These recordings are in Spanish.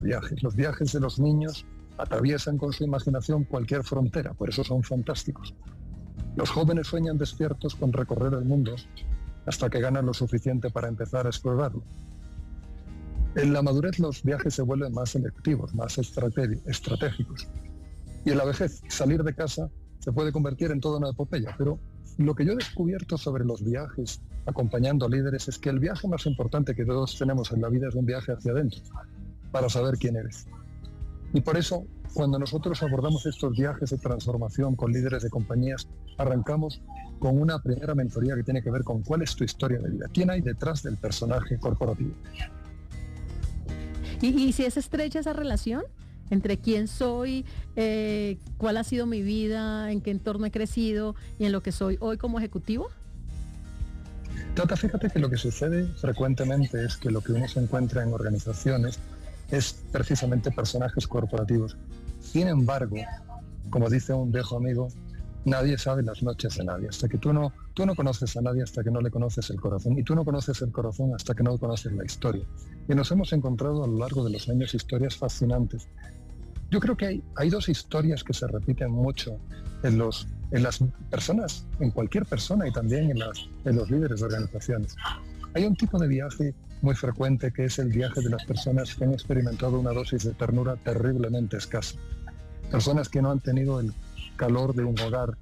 viajes. Los viajes de los niños atraviesan con su imaginación cualquier frontera, por eso son fantásticos. Los jóvenes sueñan despiertos con recorrer el mundo hasta que ganan lo suficiente para empezar a explorarlo. En la madurez los viajes se vuelven más selectivos, más estratégicos. Y en la vejez, salir de casa se puede convertir en toda una epopeya, pero lo que yo he descubierto sobre los viajes acompañando a líderes es que el viaje más importante que todos tenemos en la vida es un viaje hacia adentro, para saber quién eres. Y por eso, cuando nosotros abordamos estos viajes de transformación con líderes de compañías, arrancamos con una primera mentoría que tiene que ver con cuál es tu historia de vida, quién hay detrás del personaje corporativo. ¿Y si es estrecha esa relación entre quién soy, cuál ha sido mi vida, en qué entorno he crecido y en lo que soy hoy como ejecutivo? Tata, fíjate que lo que sucede frecuentemente es que lo que uno se encuentra en organizaciones es precisamente personajes corporativos. Sin embargo, como dice un viejo amigo, nadie sabe las noches de nadie. Hasta que tú no conoces a nadie hasta que no le conoces el corazón. Y tú no conoces el corazón hasta que no conoces la historia. Y nos hemos encontrado a lo largo de los años historias fascinantes. Yo creo que hay dos historias que se repiten mucho en las personas, en cualquier persona y también en los líderes de organizaciones. Hay un tipo de viaje muy frecuente que es el viaje de las personas que han experimentado una dosis de ternura terriblemente escasa. Personas que no han tenido el calor de un hogar,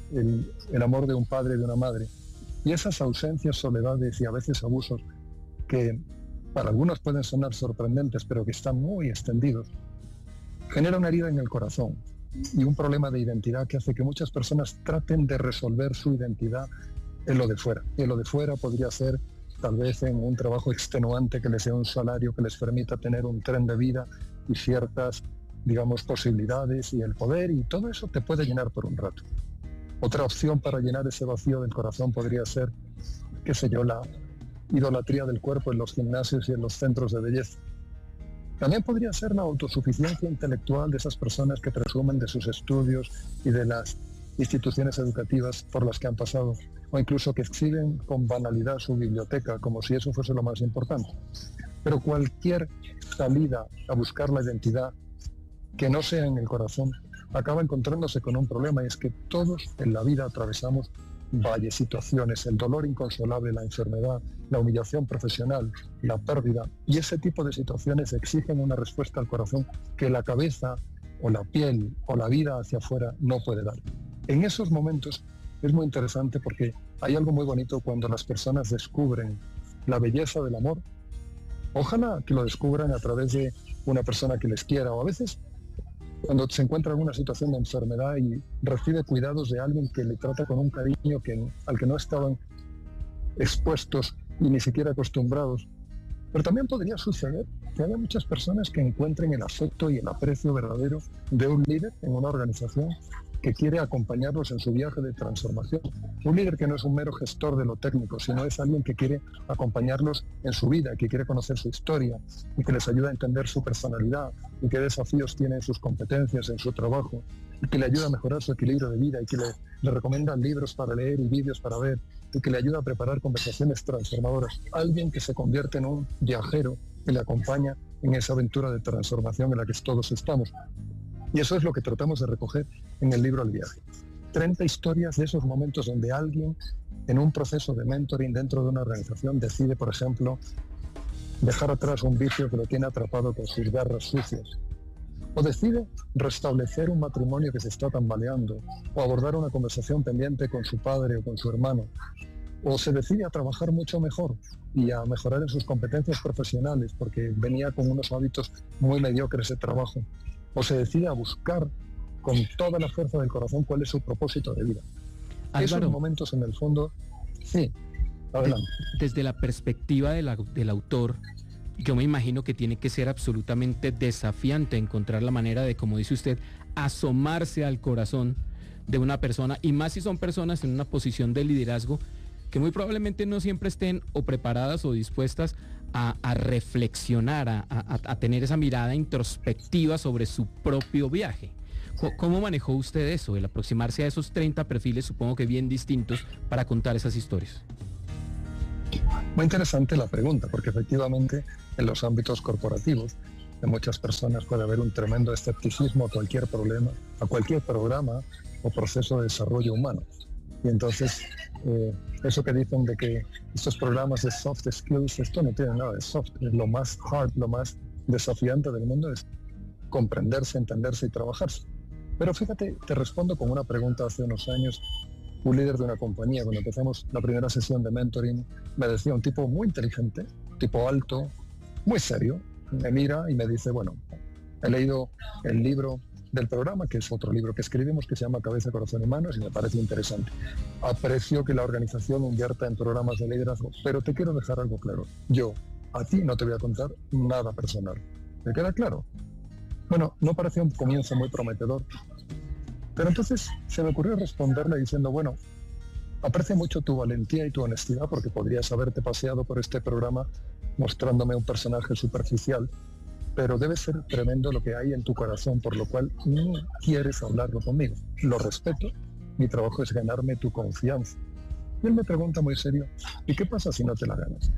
el amor de un padre y de una madre. Y esas ausencias, soledades y a veces abusos que para algunos pueden sonar sorprendentes, pero que están muy extendidos, genera una herida en el corazón y un problema de identidad que hace que muchas personas traten de resolver su identidad en lo de fuera. Y en lo de fuera podría ser tal vez en un trabajo extenuante que les dé un salario que les permita tener un tren de vida y ciertas, digamos, posibilidades y el poder, y todo eso te puede llenar por un rato. Otra opción para llenar ese vacío del corazón podría ser, qué sé yo, la idolatría del cuerpo en los gimnasios y en los centros de belleza. También podría ser la autosuficiencia intelectual de esas personas que presumen de sus estudios y de las instituciones educativas por las que han pasado, o incluso que exhiben con banalidad su biblioteca, como si eso fuese lo más importante. Pero cualquier salida a buscar la identidad que no sea en el corazón acaba encontrándose con un problema, y es que todos en la vida atravesamos valles, situaciones, el dolor inconsolable, la enfermedad, la humillación profesional, la pérdida, y ese tipo de situaciones exigen una respuesta al corazón que la cabeza o la piel o la vida hacia afuera no puede dar. En esos momentos es muy interesante porque hay algo muy bonito cuando las personas descubren la belleza del amor. Ojalá que lo descubran a través de una persona que les quiera, o a veces cuando se encuentra en una situación de enfermedad y recibe cuidados de alguien que le trata con un cariño al que no estaban expuestos y ni siquiera acostumbrados. Pero también podría suceder que haya muchas personas que encuentren el afecto y el aprecio verdadero de un líder en una organización que quiere acompañarlos en su viaje de transformación. Un líder que no es un mero gestor de lo técnico, sino es alguien que quiere acompañarlos en su vida, que quiere conocer su historia y que les ayuda a entender su personalidad y qué desafíos tiene en sus competencias, en su trabajo, y que le ayuda a mejorar su equilibrio de vida y que le recomienda libros para leer y vídeos para ver y que le ayuda a preparar conversaciones transformadoras. Alguien que se convierte en un viajero que le acompaña en esa aventura de transformación en la que todos estamos. Y eso es lo que tratamos de recoger en el libro El viaje. 30 historias de esos momentos donde alguien en un proceso de mentoring dentro de una organización decide, por ejemplo, dejar atrás un vicio que lo tiene atrapado con sus garras sucias, o decide restablecer un matrimonio que se está tambaleando, o abordar una conversación pendiente con su padre o con su hermano, o se decide a trabajar mucho mejor y a mejorar en sus competencias profesionales porque venía con unos hábitos muy mediocres de trabajo, o se decide a buscar con toda la fuerza del corazón cuál es su propósito de vida. Álvaro, esos momentos en el fondo, sí, adelante. Desde la perspectiva del autor, yo me imagino que tiene que ser absolutamente desafiante encontrar la manera de, como dice usted, asomarse al corazón de una persona, y más si son personas en una posición de liderazgo que muy probablemente no siempre estén o preparadas o dispuestas a reflexionar, a tener esa mirada introspectiva sobre su propio viaje. ¿Cómo manejó usted eso, el aproximarse a esos 30 perfiles, supongo que bien distintos, para contar esas historias? Muy interesante la pregunta, porque efectivamente en los ámbitos corporativos En muchas personas puede haber un tremendo escepticismo a cualquier problema, a cualquier programa o proceso de desarrollo humano. Y entonces, eso que dicen de que estos programas de soft skills, esto no tiene nada de soft. Lo más hard, lo más desafiante del mundo es comprenderse, entenderse y trabajarse. Pero fíjate, te respondo con una pregunta hace unos años. Un líder de una compañía, cuando empezamos la primera sesión de mentoring, me decía, un tipo muy inteligente, tipo alto, muy serio, me mira y me dice, bueno, he leído el libro del programa, que es otro libro que escribimos, que se llama Cabeza, Corazón y Manos, y me parece interesante. Aprecio que la organización invierta en programas de liderazgo, pero te quiero dejar algo claro. Yo, a ti no te voy a contar nada personal. ¿Me queda claro? Bueno, no parecía un comienzo muy prometedor, pero entonces se me ocurrió responderle diciendo, bueno, aprecio mucho tu valentía y tu honestidad porque podrías haberte paseado por este programa mostrándome un personaje superficial, pero debe ser tremendo lo que hay en tu corazón, por lo cual no quieres hablarlo conmigo. Lo respeto, mi trabajo es ganarme tu confianza. Y él me pregunta muy serio, ¿y qué pasa si no te la ganas?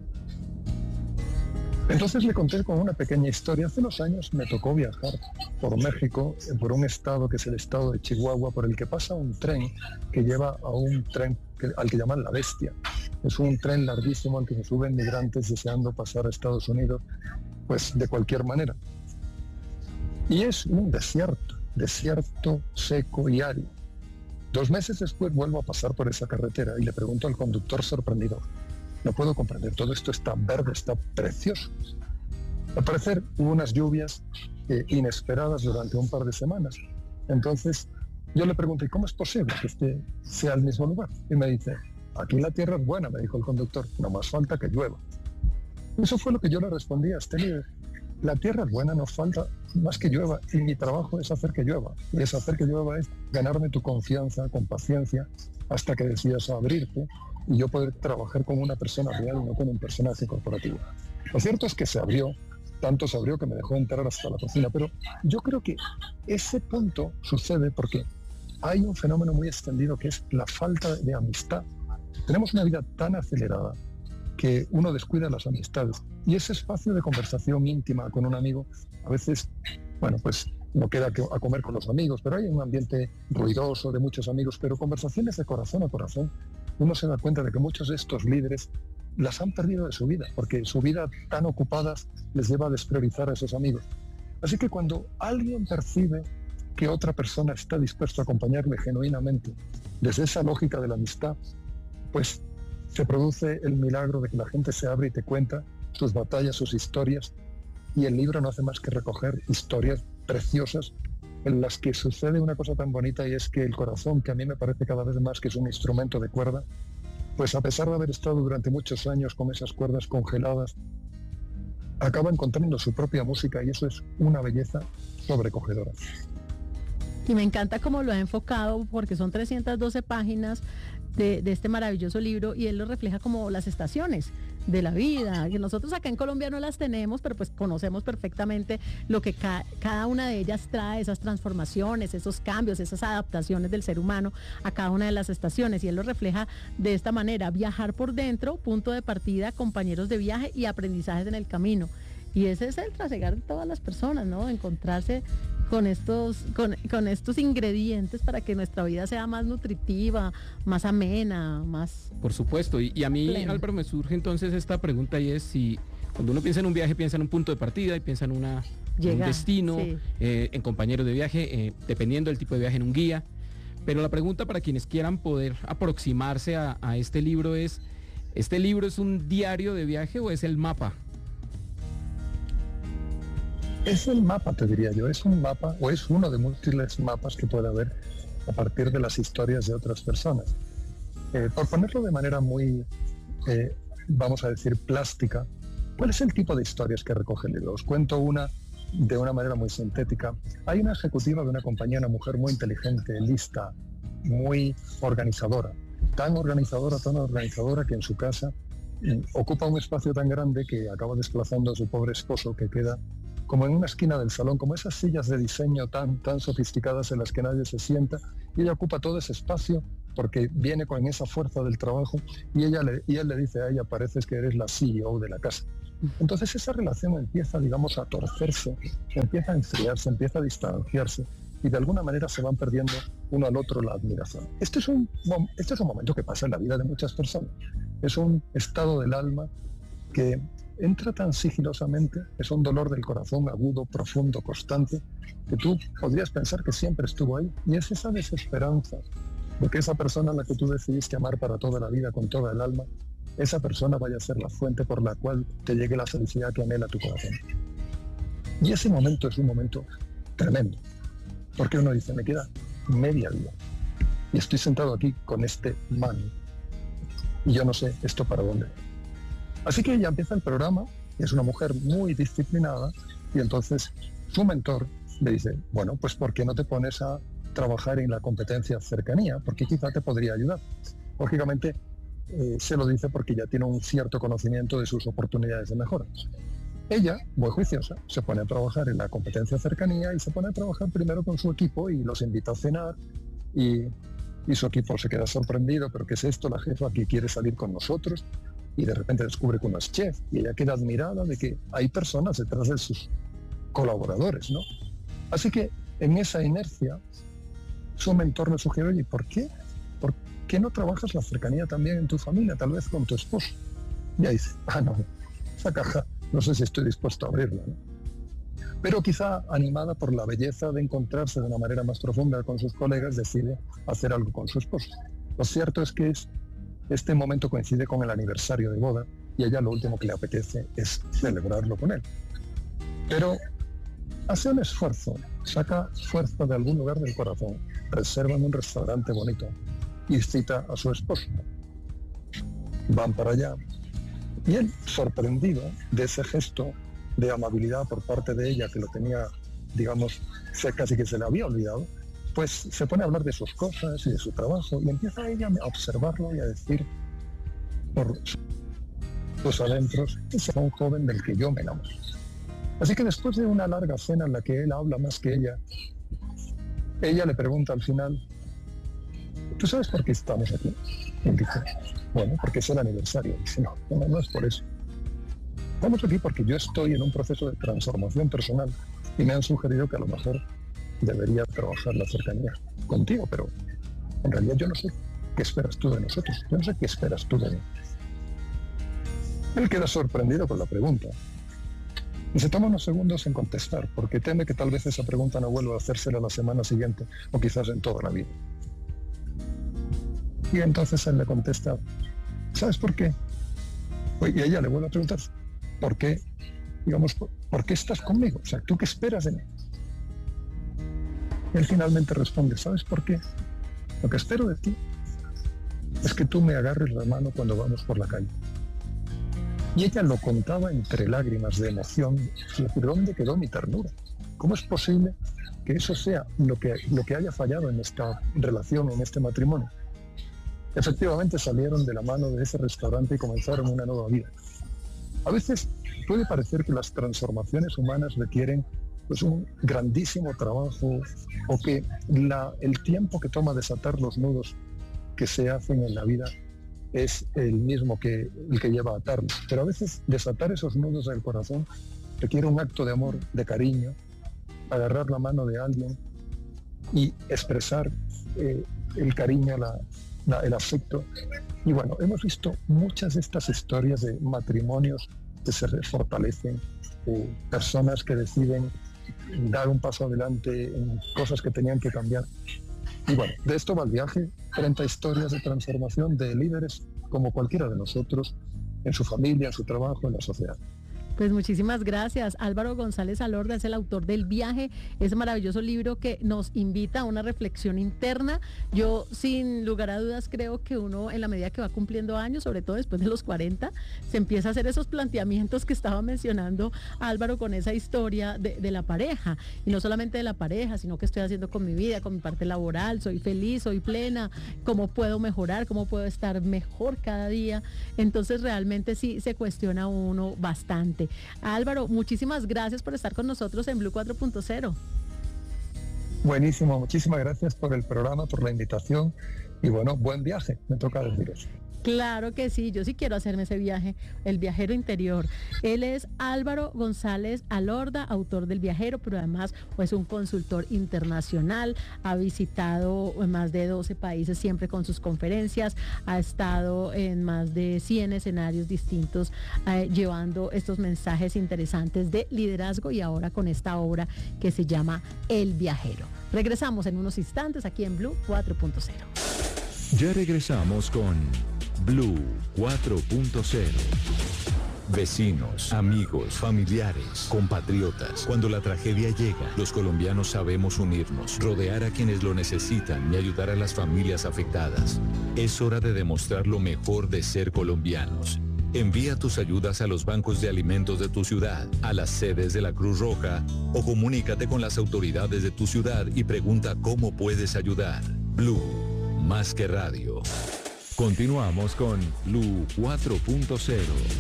Entonces le conté con una pequeña historia. Hace unos años me tocó viajar por México, por un estado que es el estado de Chihuahua, por el que pasa un tren que lleva a un tren al que llaman La Bestia. Es un tren larguísimo al que se suben migrantes deseando pasar a Estados Unidos, pues de cualquier manera. Y es un desierto seco y árido. 2 meses después vuelvo a pasar por esa carretera y le pregunto al conductor sorprendido, no puedo comprender, todo esto está verde, está precioso. Al parecer hubo unas lluvias inesperadas durante un par de semanas. Entonces yo le pregunté, ¿cómo es posible que este sea el mismo lugar? Y me dice, aquí la tierra es buena, me dijo el conductor, no más falta que llueva. Eso fue lo que yo le respondí a este líder. La tierra es buena, no falta más que llueva, y mi trabajo es hacer que llueva. Y es hacer que llueva es ganarme tu confianza con paciencia hasta que decidas abrirte y yo poder trabajar con una persona real, no con un personaje corporativo. Lo cierto es que se abrió, tanto se abrió que me dejó entrar hasta la cocina, pero yo creo que ese punto sucede porque hay un fenómeno muy extendido que es la falta de amistad. Tenemos una vida tan acelerada que uno descuida las amistades y ese espacio de conversación íntima con un amigo, a veces, bueno, pues no queda a comer con los amigos, pero hay un ambiente ruidoso de muchos amigos, pero conversaciones de corazón a corazón, uno se da cuenta de que muchos de estos líderes las han perdido de su vida, porque su vida tan ocupadas les lleva a despriorizar a esos amigos. Así que cuando alguien percibe que otra persona está dispuesto a acompañarle genuinamente desde esa lógica de la amistad, pues se produce el milagro de que la gente se abre y te cuenta sus batallas, sus historias, y el libro no hace más que recoger historias preciosas en las que sucede una cosa tan bonita, y es que el corazón, que a mí me parece cada vez más que es un instrumento de cuerda, pues a pesar de haber estado durante muchos años con esas cuerdas congeladas, acaba encontrando su propia música y eso es una belleza sobrecogedora. Y me encanta cómo lo ha enfocado porque son 312 páginas de este maravilloso libro y él lo refleja como las estaciones de la vida, que nosotros acá en Colombia no las tenemos, pero pues conocemos perfectamente lo que cada una de ellas trae, esas transformaciones, esos cambios, esas adaptaciones del ser humano a cada una de las estaciones, y él lo refleja de esta manera: viajar por dentro, punto de partida, compañeros de viaje y aprendizajes en el camino. Y ese es el trasegar de todas las personas, ¿no? Encontrarse con estos ingredientes para que nuestra vida sea más nutritiva, más amena, más... Por supuesto, y a mí, plena. Álvaro, me surge entonces esta pregunta, y es si cuando uno piensa en un viaje, piensa en un punto de partida y piensa en un destino, sí, en compañeros de viaje, dependiendo del tipo de viaje, en un guía. Pero la pregunta para quienes quieran poder aproximarse a este libro es, ¿este libro es un diario de viaje o es el mapa? Es el mapa, te diría yo, es un mapa o es uno de múltiples mapas que puede haber a partir de las historias de otras personas. Por ponerlo de manera muy, vamos a decir, plástica, ¿cuál es el tipo de historias que recoge el libro? Os cuento una de una manera muy sintética. Hay una ejecutiva de una compañía, una mujer muy inteligente, lista, muy organizadora, tan organizadora que en su casa ocupa un espacio tan grande que acaba desplazando a su pobre esposo, que queda como en una esquina del salón, como esas sillas de diseño tan sofisticadas en las que nadie se sienta, y ella ocupa todo ese espacio porque viene con esa fuerza del trabajo, y él le dice a ella, pareces que eres la CEO de la casa. Entonces esa relación empieza, digamos, a torcerse, empieza a enfriarse, empieza a distanciarse y de alguna manera se van perdiendo uno al otro la admiración. Este es un momento que pasa en la vida de muchas personas. Es un estado del alma que entra tan sigilosamente, es un dolor del corazón agudo, profundo, constante, que tú podrías pensar que siempre estuvo ahí. Y es esa desesperanza de que esa persona a la que tú decidiste amar para toda la vida, con toda el alma, esa persona vaya a ser la fuente por la cual te llegue la felicidad que anhela tu corazón. Y ese momento es un momento tremendo, porque uno dice, me queda media vida y estoy sentado aquí con este man y yo no sé esto para dónde. Así que ella empieza el programa y es una mujer muy disciplinada y entonces su mentor le dice, bueno, pues ¿por qué no te pones a trabajar en la competencia cercanía? Porque quizá te podría ayudar. Lógicamente se lo dice porque ya tiene un cierto conocimiento de sus oportunidades de mejora. Ella, muy juiciosa, se pone a trabajar en la competencia cercanía y se pone a trabajar primero con su equipo y los invita a cenar y su equipo se queda sorprendido, pero ¿qué es esto? La jefa que quiere salir con nosotros y de repente descubre que uno es chef y ella queda admirada de que hay personas detrás de sus colaboradores, ¿no? Así que en esa inercia su mentor le sugiere, oye, ¿por qué no trabajas la cercanía también en tu familia, tal vez con tu esposo? Y ahí dice, no, esa caja no sé si estoy dispuesto a abrirla, ¿no? Pero quizá animada por la belleza de encontrarse de una manera más profunda con sus colegas, decide hacer algo con su esposo. Lo cierto es que este momento coincide con el aniversario de boda y a ella lo último que le apetece es celebrarlo con él. Pero hace un esfuerzo, saca fuerza de algún lugar del corazón, reserva en un restaurante bonito y cita a su esposo. Van para allá y él, sorprendido de ese gesto de amabilidad por parte de ella, que lo tenía, digamos, casi que se le había olvidado, pues se pone a hablar de sus cosas y de su trabajo y empieza ella a observarlo y a decir por sus adentros, ese es un joven del que yo me enamoro. Así que después de una larga cena en la que él habla más que ella le pregunta al final, ¿tú sabes por qué estamos aquí? Y él dice, bueno, porque es el aniversario. Y dice, no es por eso. Estamos aquí porque yo estoy en un proceso de transformación personal y me han sugerido que a lo mejor debería trabajar la cercanía contigo, pero en realidad yo no sé qué esperas tú de nosotros, yo no sé qué esperas tú de mí. Él queda sorprendido con la pregunta y se toma unos segundos en contestar, porque teme que tal vez esa pregunta no vuelva a hacérsela la semana siguiente o quizás en toda la vida. Y entonces él le contesta, ¿sabes por qué? Y ella le vuelve a preguntar, ¿por qué? Digamos, ¿por qué estás conmigo? O sea, ¿tú qué esperas de mí? Y él finalmente responde, ¿sabes por qué? Lo que espero de ti es que tú me agarres la mano cuando vamos por la calle. Y ella lo contaba entre lágrimas de emoción, y decir, ¿dónde quedó mi ternura? ¿Cómo es posible que eso sea lo que haya fallado en esta relación, en este matrimonio? Efectivamente salieron de la mano de ese restaurante y comenzaron una nueva vida. A veces puede parecer que las transformaciones humanas requieren pues un grandísimo trabajo o que el tiempo que toma desatar los nudos que se hacen en la vida es el mismo que el que lleva a atarlos. Pero a veces desatar esos nudos del corazón requiere un acto de amor, de cariño, agarrar la mano de alguien y expresar el cariño, el afecto. Y bueno, hemos visto muchas de estas historias de matrimonios que se fortalecen, personas que deciden dar un paso adelante en cosas que tenían que cambiar. Y bueno, de esto va el viaje, 30 historias de transformación de líderes como cualquiera de nosotros, en su familia, en su trabajo, en la sociedad. Pues muchísimas gracias. Álvaro González Alorda es el autor del Viaje, ese maravilloso libro que nos invita a una reflexión interna. Yo, sin lugar a dudas, creo que uno, en la medida que va cumpliendo años, sobre todo después de los 40, se empieza a hacer esos planteamientos que estaba mencionando Álvaro con esa historia de la pareja. Y no solamente de la pareja, sino que estoy haciendo con mi vida, con mi parte laboral, soy feliz, soy plena, cómo puedo mejorar, cómo puedo estar mejor cada día. Entonces realmente sí se cuestiona uno bastante. Álvaro, muchísimas gracias por estar con nosotros en Blue 4.0. Buenísimo, muchísimas gracias por el programa, por la invitación y bueno, buen viaje, me toca decir eso. Claro que sí, yo sí quiero hacerme ese viaje, el viajero interior. Él es Álvaro González Alorda, autor del Viajero, pero además es un consultor internacional, ha visitado más de 12 países siempre con sus conferencias, ha estado en más de 100 escenarios distintos llevando estos mensajes interesantes de liderazgo y ahora con esta obra que se llama El Viajero. Regresamos en unos instantes aquí en Blue 4.0. Ya regresamos con Blue 4.0. Vecinos, amigos, familiares, compatriotas. Cuando la tragedia llega, los colombianos sabemos unirnos, rodear a quienes lo necesitan y ayudar a las familias afectadas. Es hora de demostrar lo mejor de ser colombianos. Envía tus ayudas a los bancos de alimentos de tu ciudad, a las sedes de la Cruz Roja o comunícate con las autoridades de tu ciudad y pregunta cómo puedes ayudar. Blue, más que radio. Continuamos con Blue 4.0.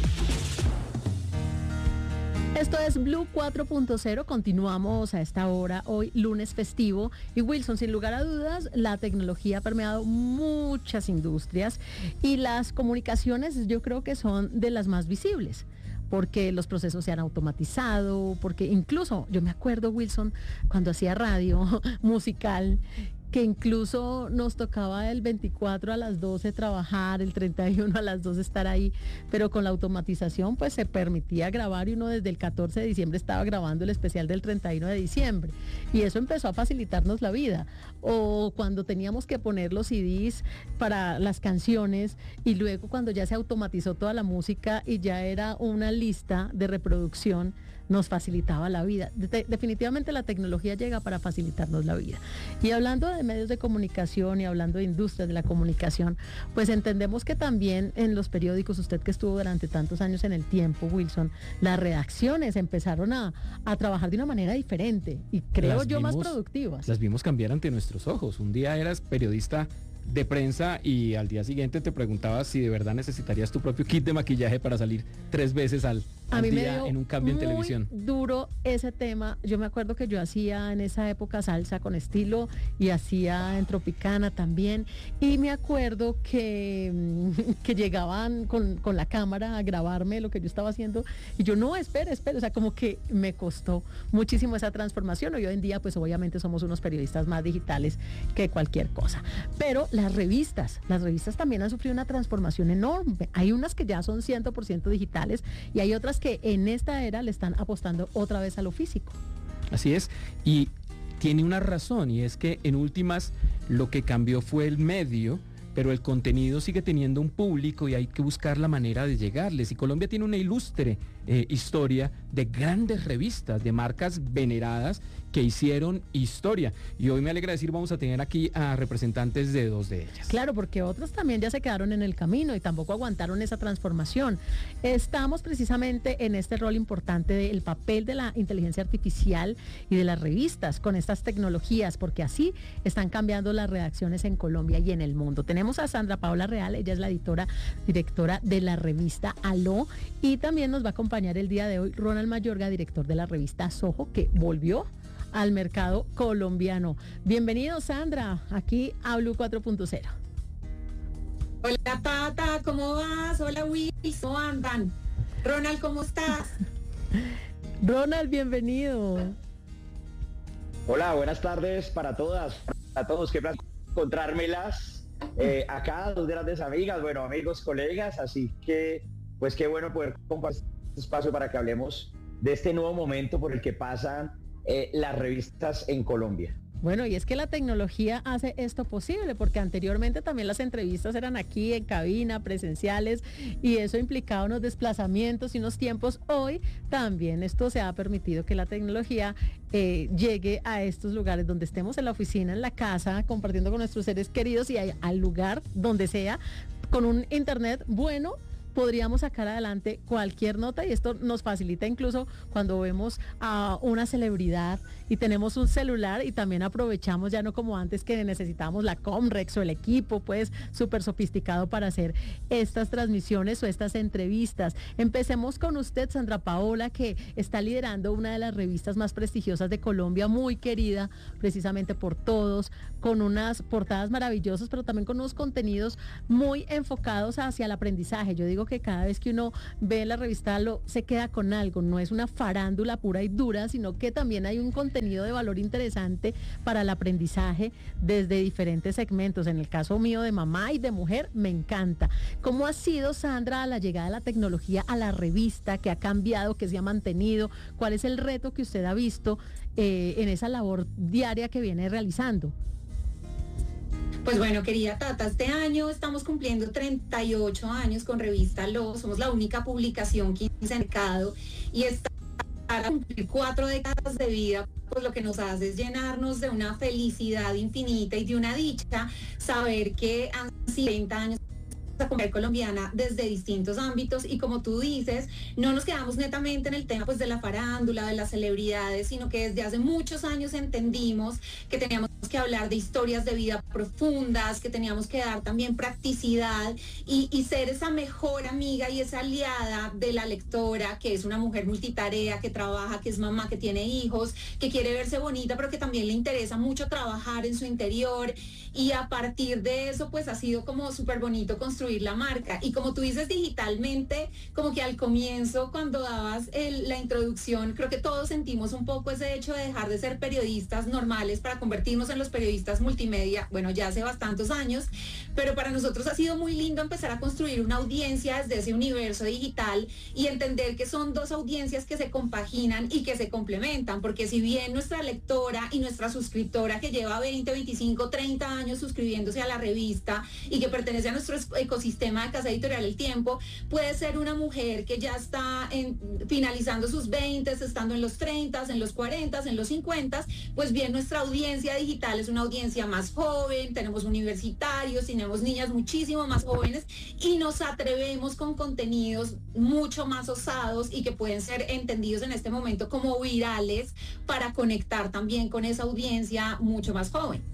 Esto es Blue 4.0, continuamos a esta hora, hoy lunes festivo. Y Wilson, sin lugar a dudas, la tecnología ha permeado muchas industrias y las comunicaciones yo creo que son de las más visibles, porque los procesos se han automatizado, porque incluso, yo me acuerdo, Wilson, cuando hacía radio musical, que incluso nos tocaba el 24 a las 12 trabajar, el 31 a las 12 estar ahí, pero con la automatización pues se permitía grabar y uno desde el 14 de diciembre estaba grabando el especial del 31 de diciembre y eso empezó a facilitarnos la vida. O cuando teníamos que poner los CDs para las canciones y luego cuando ya se automatizó toda la música y ya era una lista de reproducción, nos facilitaba la vida. Definitivamente la tecnología llega para facilitarnos la vida. Y hablando de medios de comunicación y hablando de industrias de la comunicación, pues entendemos que también en los periódicos, usted que estuvo durante tantos años en El Tiempo, Wilson, las redacciones empezaron a trabajar de una manera diferente y creo yo más productivas. Las vimos cambiar ante nuestros ojos. Un día eras periodista de prensa y al día siguiente te preguntabas si de verdad necesitarías tu propio kit de maquillaje para salir 3 veces al día en un cambio en televisión. Duro ese tema. Yo me acuerdo que yo hacía en esa época salsa con estilo y hacía en Tropicana también. Y me acuerdo que llegaban con la cámara a grabarme lo que yo estaba haciendo. Y yo, no, espera. O sea, como que me costó muchísimo esa transformación. Hoy en día, pues obviamente somos unos periodistas más digitales que cualquier cosa. Pero las revistas también han sufrido una transformación enorme. Hay unas que ya son 100% digitales y hay otras que en esta era le están apostando otra vez a lo físico. Así es, y tiene una razón, y es que en últimas lo que cambió fue el medio, pero el contenido sigue teniendo un público y hay que buscar la manera de llegarles. Y Colombia tiene una ilustre historia de grandes revistas, de marcas veneradas que hicieron historia. Y hoy me alegra decir, vamos a tener aquí a representantes de 2 de ellas. Claro, porque otras también ya se quedaron en el camino y tampoco aguantaron esa transformación. Estamos precisamente en este rol importante del papel de la inteligencia artificial y de las revistas con estas tecnologías, porque así están cambiando las redacciones en Colombia y en el mundo. Tenemos a Sandra Paola Real, ella es la directora de la revista Aló, y también nos va a acompañar el día de hoy Ronald Mayorga, director de la revista Soho, que volvió al mercado colombiano. Bienvenido, Sandra, aquí a Blue 4.0. Hola, Tata, ¿cómo vas? Hola, Will, ¿cómo andan? Ronald, ¿cómo estás? Ronald, bienvenido. Hola, buenas tardes para todas, para todos. Qué placer encontrármelas acá, 2 grandes amigas, bueno, amigos, colegas, así que, pues qué bueno poder compartir este espacio para que hablemos de este nuevo momento por el que pasan las revistas en Colombia. Bueno, y es que la tecnología hace esto posible, porque anteriormente también las entrevistas eran aquí en cabina, presenciales, y eso implicaba unos desplazamientos y unos tiempos. Hoy también esto se ha permitido que la tecnología llegue a estos lugares donde estemos, en la oficina, en la casa, compartiendo con nuestros seres queridos y al lugar donde sea, con un internet bueno, podríamos sacar adelante cualquier nota, y esto nos facilita incluso cuando vemos a una celebridad y tenemos un celular y también aprovechamos, ya no como antes que necesitábamos la Comrex o el equipo pues súper sofisticado para hacer estas transmisiones o estas entrevistas. Empecemos con usted, Sandra Paola, que está liderando una de las revistas más prestigiosas de Colombia, muy querida precisamente por todos, con unas portadas maravillosas, pero también con unos contenidos muy enfocados hacia el aprendizaje. Yo digo que cada vez que uno ve la revista se queda con algo, no es una farándula pura y dura, sino que también hay un contenido de valor interesante para el aprendizaje desde diferentes segmentos. En el caso mío de mamá y de mujer, me encanta. ¿Cómo ha sido, Sandra, la llegada de la tecnología a la revista? ¿Qué ha cambiado? ¿Qué se ha mantenido? ¿Cuál es el reto que usted ha visto en esa labor diaria que viene realizando? Pues bueno, querida Tata, este año estamos cumpliendo 38 años con Revista Lo, somos la única publicación que inicia en el mercado, y está a cumplir 4 décadas de vida, pues lo que nos hace es llenarnos de una felicidad infinita y de una dicha saber que han sido 30 años la mujer colombiana desde distintos ámbitos, y como tú dices, no nos quedamos netamente en el tema pues de la farándula, de las celebridades, sino que desde hace muchos años entendimos que teníamos que hablar de historias de vida profundas, que teníamos que dar también practicidad y ser esa mejor amiga y esa aliada de la lectora, que es una mujer multitarea, que trabaja, que es mamá, que tiene hijos, que quiere verse bonita, pero que también le interesa mucho trabajar en su interior. Y a partir de eso, pues ha sido como súper bonito construir la marca. Y como tú dices, digitalmente, como que al comienzo, cuando dabas la introducción, creo que todos sentimos un poco ese hecho de dejar de ser periodistas normales para convertirnos en los periodistas multimedia, bueno, ya hace bastantes años, pero para nosotros ha sido muy lindo empezar a construir una audiencia desde ese universo digital y entender que son dos audiencias que se compaginan y que se complementan, porque si bien nuestra lectora y nuestra suscriptora que lleva 20, 25, 30 años suscribiéndose a la revista y que pertenece a nuestro ecosistema de Casa Editorial El Tiempo, puede ser una mujer que ya está finalizando sus 20, estando en los 30, en los 40, en los 50, pues bien, nuestra audiencia digital es una audiencia más joven, tenemos universitarios, tenemos niñas muchísimo más jóvenes y nos atrevemos con contenidos mucho más osados y que pueden ser entendidos en este momento como virales para conectar también con esa audiencia mucho más joven.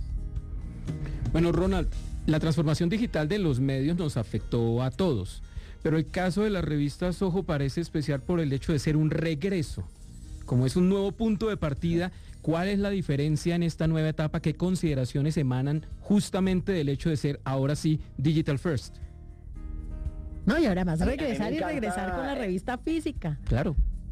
Bueno, Ronald, la transformación digital de los medios nos afectó a todos, pero el caso de la revista Soho parece especial por el hecho de ser un regreso. Como es un nuevo punto de partida, ¿cuál es la diferencia en esta nueva etapa? ¿Qué consideraciones emanan justamente del hecho de ser ahora sí digital first? No, y ahora más regresar y regresar con la revista física. Claro.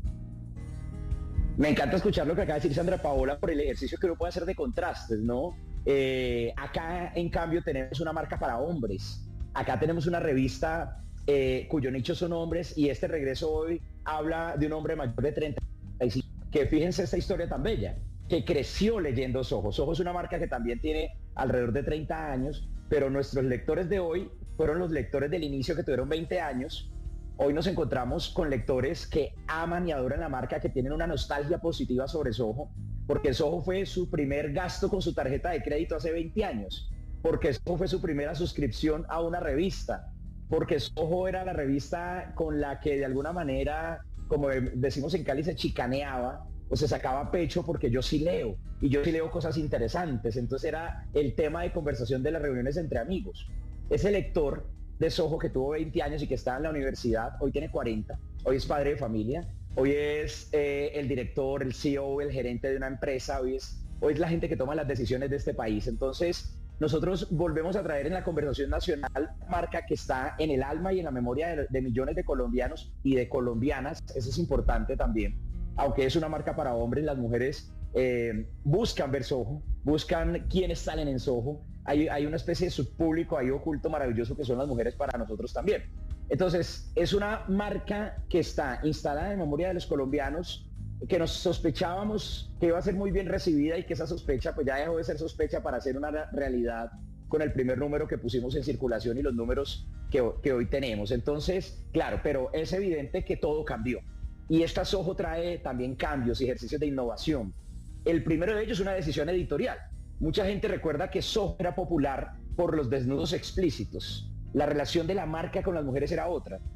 Me encanta escuchar lo que acaba de decir Sandra Paola por el ejercicio que uno puede hacer de contrastes, ¿no? Acá, en cambio, tenemos una marca para hombres. Acá tenemos una revista cuyo nicho son hombres, y este regreso hoy habla de un hombre mayor de 35, que fíjense esta historia tan bella, que creció leyendo Soho. Soho es una marca que también tiene alrededor de 30 años, pero nuestros lectores de hoy fueron los lectores del inicio que tuvieron 20 años. Hoy nos encontramos con lectores que aman y adoran la marca, que tienen una nostalgia positiva sobre Soho, porque Soho fue su primer gasto con su tarjeta de crédito hace 20 años, porque Soho fue su primera suscripción a una revista, porque Soho era la revista con la que de alguna manera, como decimos en Cali, se chicaneaba o se sacaba pecho, porque yo sí leo, y yo sí leo cosas interesantes. Entonces era el tema de conversación de las reuniones entre amigos. Ese lector de Soho que tuvo 20 años y que estaba en la universidad, hoy tiene 40, hoy es padre de familia, hoy es el director, el CEO, el gerente de una empresa, hoy es la gente que toma las decisiones de este país. Entonces, nosotros volvemos a traer en la conversación nacional marca que está en el alma y en la memoria de millones de colombianos y de colombianas. Eso es importante también. Aunque es una marca para hombres, las mujeres buscan ver Soho, buscan quiénes salen en Soho. Hay una especie de subpúblico ahí oculto maravilloso que son las mujeres para nosotros también. Entonces, es una marca que está instalada en memoria de los colombianos, que nos sospechábamos que iba a ser muy bien recibida, y que esa sospecha pues ya dejó de ser sospecha para ser una realidad con el primer número que pusimos en circulación y los números que hoy tenemos. Entonces, claro, pero es evidente que todo cambió. Y esta Soho trae también cambios y ejercicios de innovación. El primero de ellos es una decisión editorial. Mucha gente recuerda que Soho era popular por los desnudos explícitos. La relación de la marca con las mujeres era otra.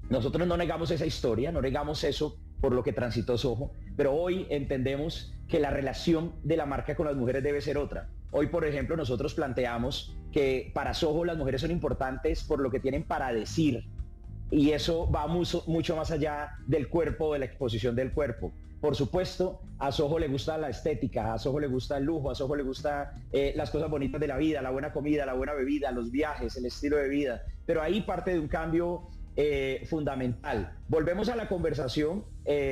Nosotros no negamos esa historia, no negamos eso por lo que transitó Soho, pero hoy entendemos que la relación de la marca con las mujeres debe ser otra. Hoy, por ejemplo, nosotros planteamos que para Soho las mujeres son importantes por lo que tienen para decir, y eso va mucho más allá del cuerpo, de la exposición del cuerpo. Por supuesto, a Soho le gusta la estética, a Soho le gusta el lujo, a Soho le gusta las cosas bonitas de la vida, la buena comida, la buena bebida, los viajes, el estilo de vida, pero ahí parte de un cambio fundamental. Volvemos a la conversación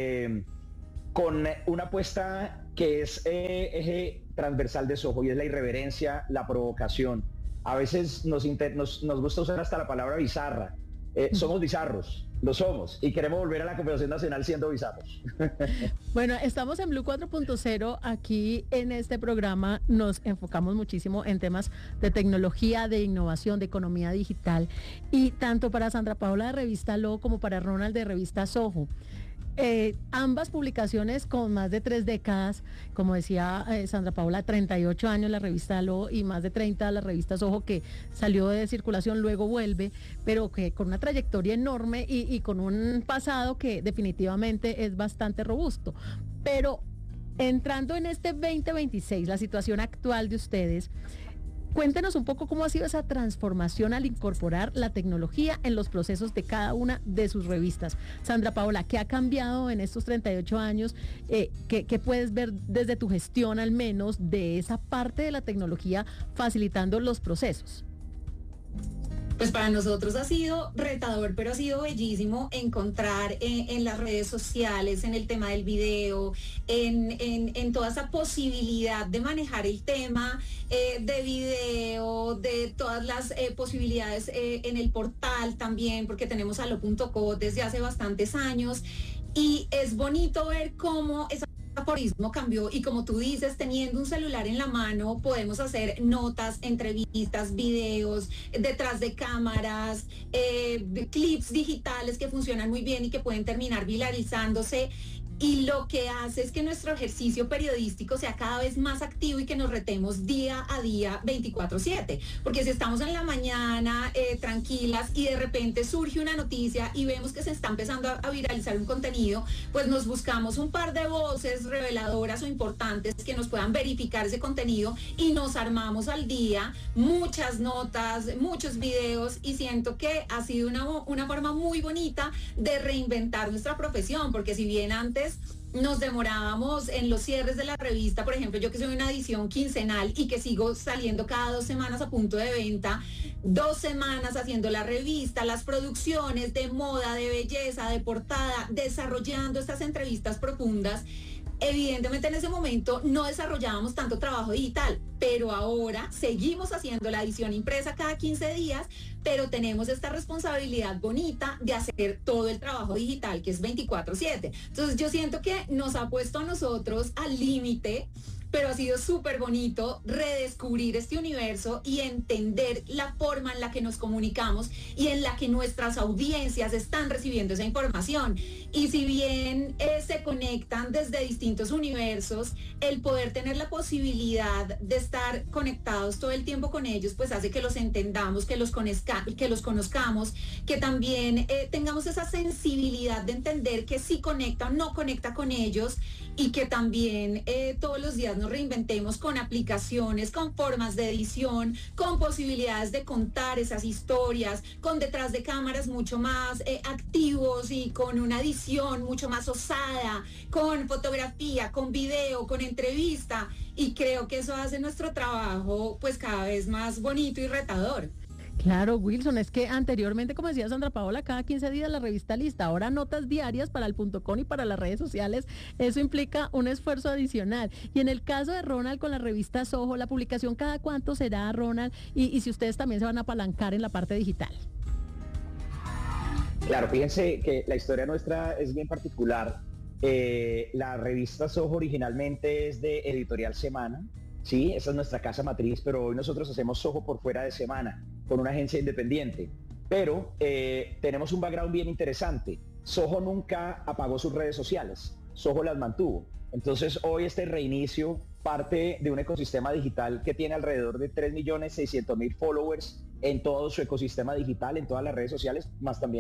con una apuesta que es eje transversal de Soho, y es la irreverencia, la provocación. A veces nos gusta usar hasta la palabra bizarra. Somos bizarros, lo somos, y queremos volver a la conversación nacional siendo bizarros. Bueno, estamos en Blue 4.0. Aquí en este programa nos enfocamos muchísimo en temas de tecnología, de innovación, de economía digital, y tanto para Sandra Paola de Revista Lo como para Ronald de Revista Soho. Ambas publicaciones con más de 3 décadas, como decía Sandra Paola, 38 años la revista Lo y más de 30 la revista Soho, que salió de circulación, luego vuelve, pero que con una trayectoria enorme y con un pasado que definitivamente es bastante robusto. Pero entrando en este 2026, la situación actual de ustedes, cuéntenos un poco cómo ha sido esa transformación al incorporar la tecnología en los procesos de cada una de sus revistas. Sandra Paola, ¿qué ha cambiado en estos 38 años? ¿Qué puedes ver desde tu gestión al menos de esa parte de la tecnología facilitando los procesos? Pues para nosotros ha sido retador, pero ha sido bellísimo encontrar en las redes sociales, en el tema del video, en toda esa posibilidad de manejar el tema de video, de todas las posibilidades en el portal también, porque tenemos alo.co desde hace bastantes años, y es bonito ver cómo esa aforismo cambió, y como tú dices, teniendo un celular en la mano podemos hacer notas, entrevistas, videos, detrás de cámaras, clips digitales que funcionan muy bien y que pueden terminar viralizándose. Y lo que hace es que nuestro ejercicio periodístico sea cada vez más activo y que nos retemos día a día 24/7. Porque si estamos en la mañana tranquilas y de repente surge una noticia y vemos que se está empezando a viralizar un contenido, pues nos buscamos un par de voces reveladoras o importantes que nos puedan verificar ese contenido y nos armamos al día, muchas notas, muchos videos, y siento que ha sido una forma muy bonita de reinventar nuestra profesión, porque si bien antes nos demorábamos en los cierres de la revista, por ejemplo, yo que soy una edición quincenal y que sigo saliendo cada 2 semanas a punto de venta, 2 semanas haciendo la revista, las producciones de moda, de belleza, de portada, desarrollando estas entrevistas profundas. Evidentemente en ese momento no desarrollábamos tanto trabajo digital, pero ahora seguimos haciendo la edición impresa cada 15 días, pero tenemos esta responsabilidad bonita de hacer todo el trabajo digital, que es 24/7. Entonces yo siento que nos ha puesto a nosotros al límite, pero ha sido súper bonito redescubrir este universo y entender la forma en la que nos comunicamos y en la que nuestras audiencias están recibiendo esa información. Y si bien se conectan desde distintos universos, el poder tener la posibilidad de estar conectados todo el tiempo con ellos, pues hace que los entendamos, que los conozcamos, que también tengamos esa sensibilidad de entender que sí conecta o no conecta con ellos, y que también todos los días nos reinventemos con aplicaciones, con formas de edición, con posibilidades de contar esas historias, con detrás de cámaras mucho más activos y con una edición mucho más osada, con fotografía, con video, con entrevista, y creo que eso hace nuestro trabajo pues cada vez más bonito y retador. Claro, Wilson, es que anteriormente, como decía Sandra Paola, cada 15 días la revista lista, ahora notas diarias para el .com y para las redes sociales. Eso implica un esfuerzo adicional. Y en el caso de Ronald con la revista Soho, la publicación ¿cada cuánto será, Ronald? Y si ustedes también se van a apalancar en la parte digital. Claro, fíjense que la historia nuestra es bien particular. La revista Soho originalmente es de Editorial Semana. Sí, esa es nuestra casa matriz, pero hoy nosotros hacemos Soho por fuera de Semana, con una agencia independiente. Pero tenemos un background bien interesante. Soho nunca apagó sus redes sociales, Soho las mantuvo. Entonces hoy este reinicio parte de un ecosistema digital que tiene alrededor de 3.600.000 followers en todo su ecosistema digital, en todas las redes sociales, más también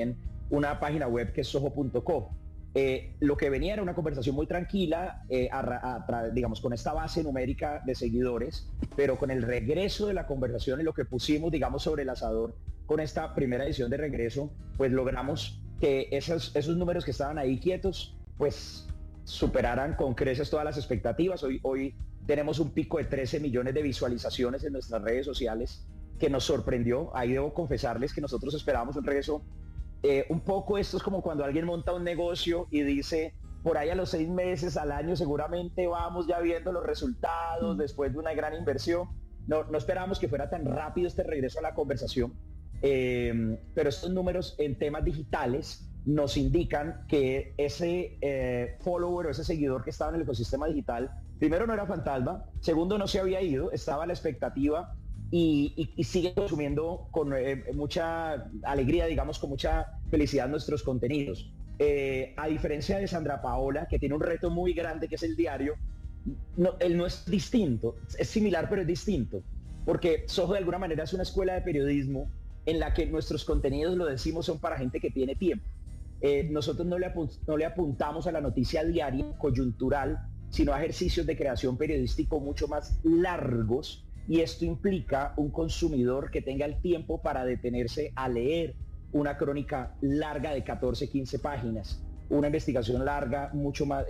una página web que es soho.co. Lo que venía era una conversación muy tranquila, digamos, con esta base numérica de seguidores, pero con el regreso de la conversación y lo que pusimos, digamos, sobre el asador, con esta primera edición de regreso, pues logramos que esos números que estaban ahí quietos, pues superaran con creces todas las expectativas. Hoy tenemos un pico de 13 millones de visualizaciones en nuestras redes sociales, que nos sorprendió. Ahí debo confesarles que nosotros esperábamos un regreso. Un poco esto es como cuando alguien monta un negocio y dice, por ahí a los 6 meses, al año, seguramente vamos ya viendo los resultados después de una gran inversión. No esperábamos que fuera tan rápido este regreso a la conversación, pero estos números en temas digitales nos indican que ese follower o ese seguidor que estaba en el ecosistema digital, primero no era fantasma, segundo no se había ido, estaba a la expectativa y sigue consumiendo con mucha alegría, digamos, con mucha felicidad nuestros contenidos. A diferencia de Sandra Paola, que tiene un reto muy grande que es el diario, él no es distinto, es similar pero es distinto, porque Soho de alguna manera es una escuela de periodismo en la que nuestros contenidos, lo decimos, son para gente que tiene tiempo. Nosotros no le apuntamos a la noticia diaria, coyuntural, sino a ejercicios de creación periodístico mucho más largos, y esto implica un consumidor que tenga el tiempo para detenerse a leer una crónica larga de 14, 15 páginas, una investigación larga, mucho más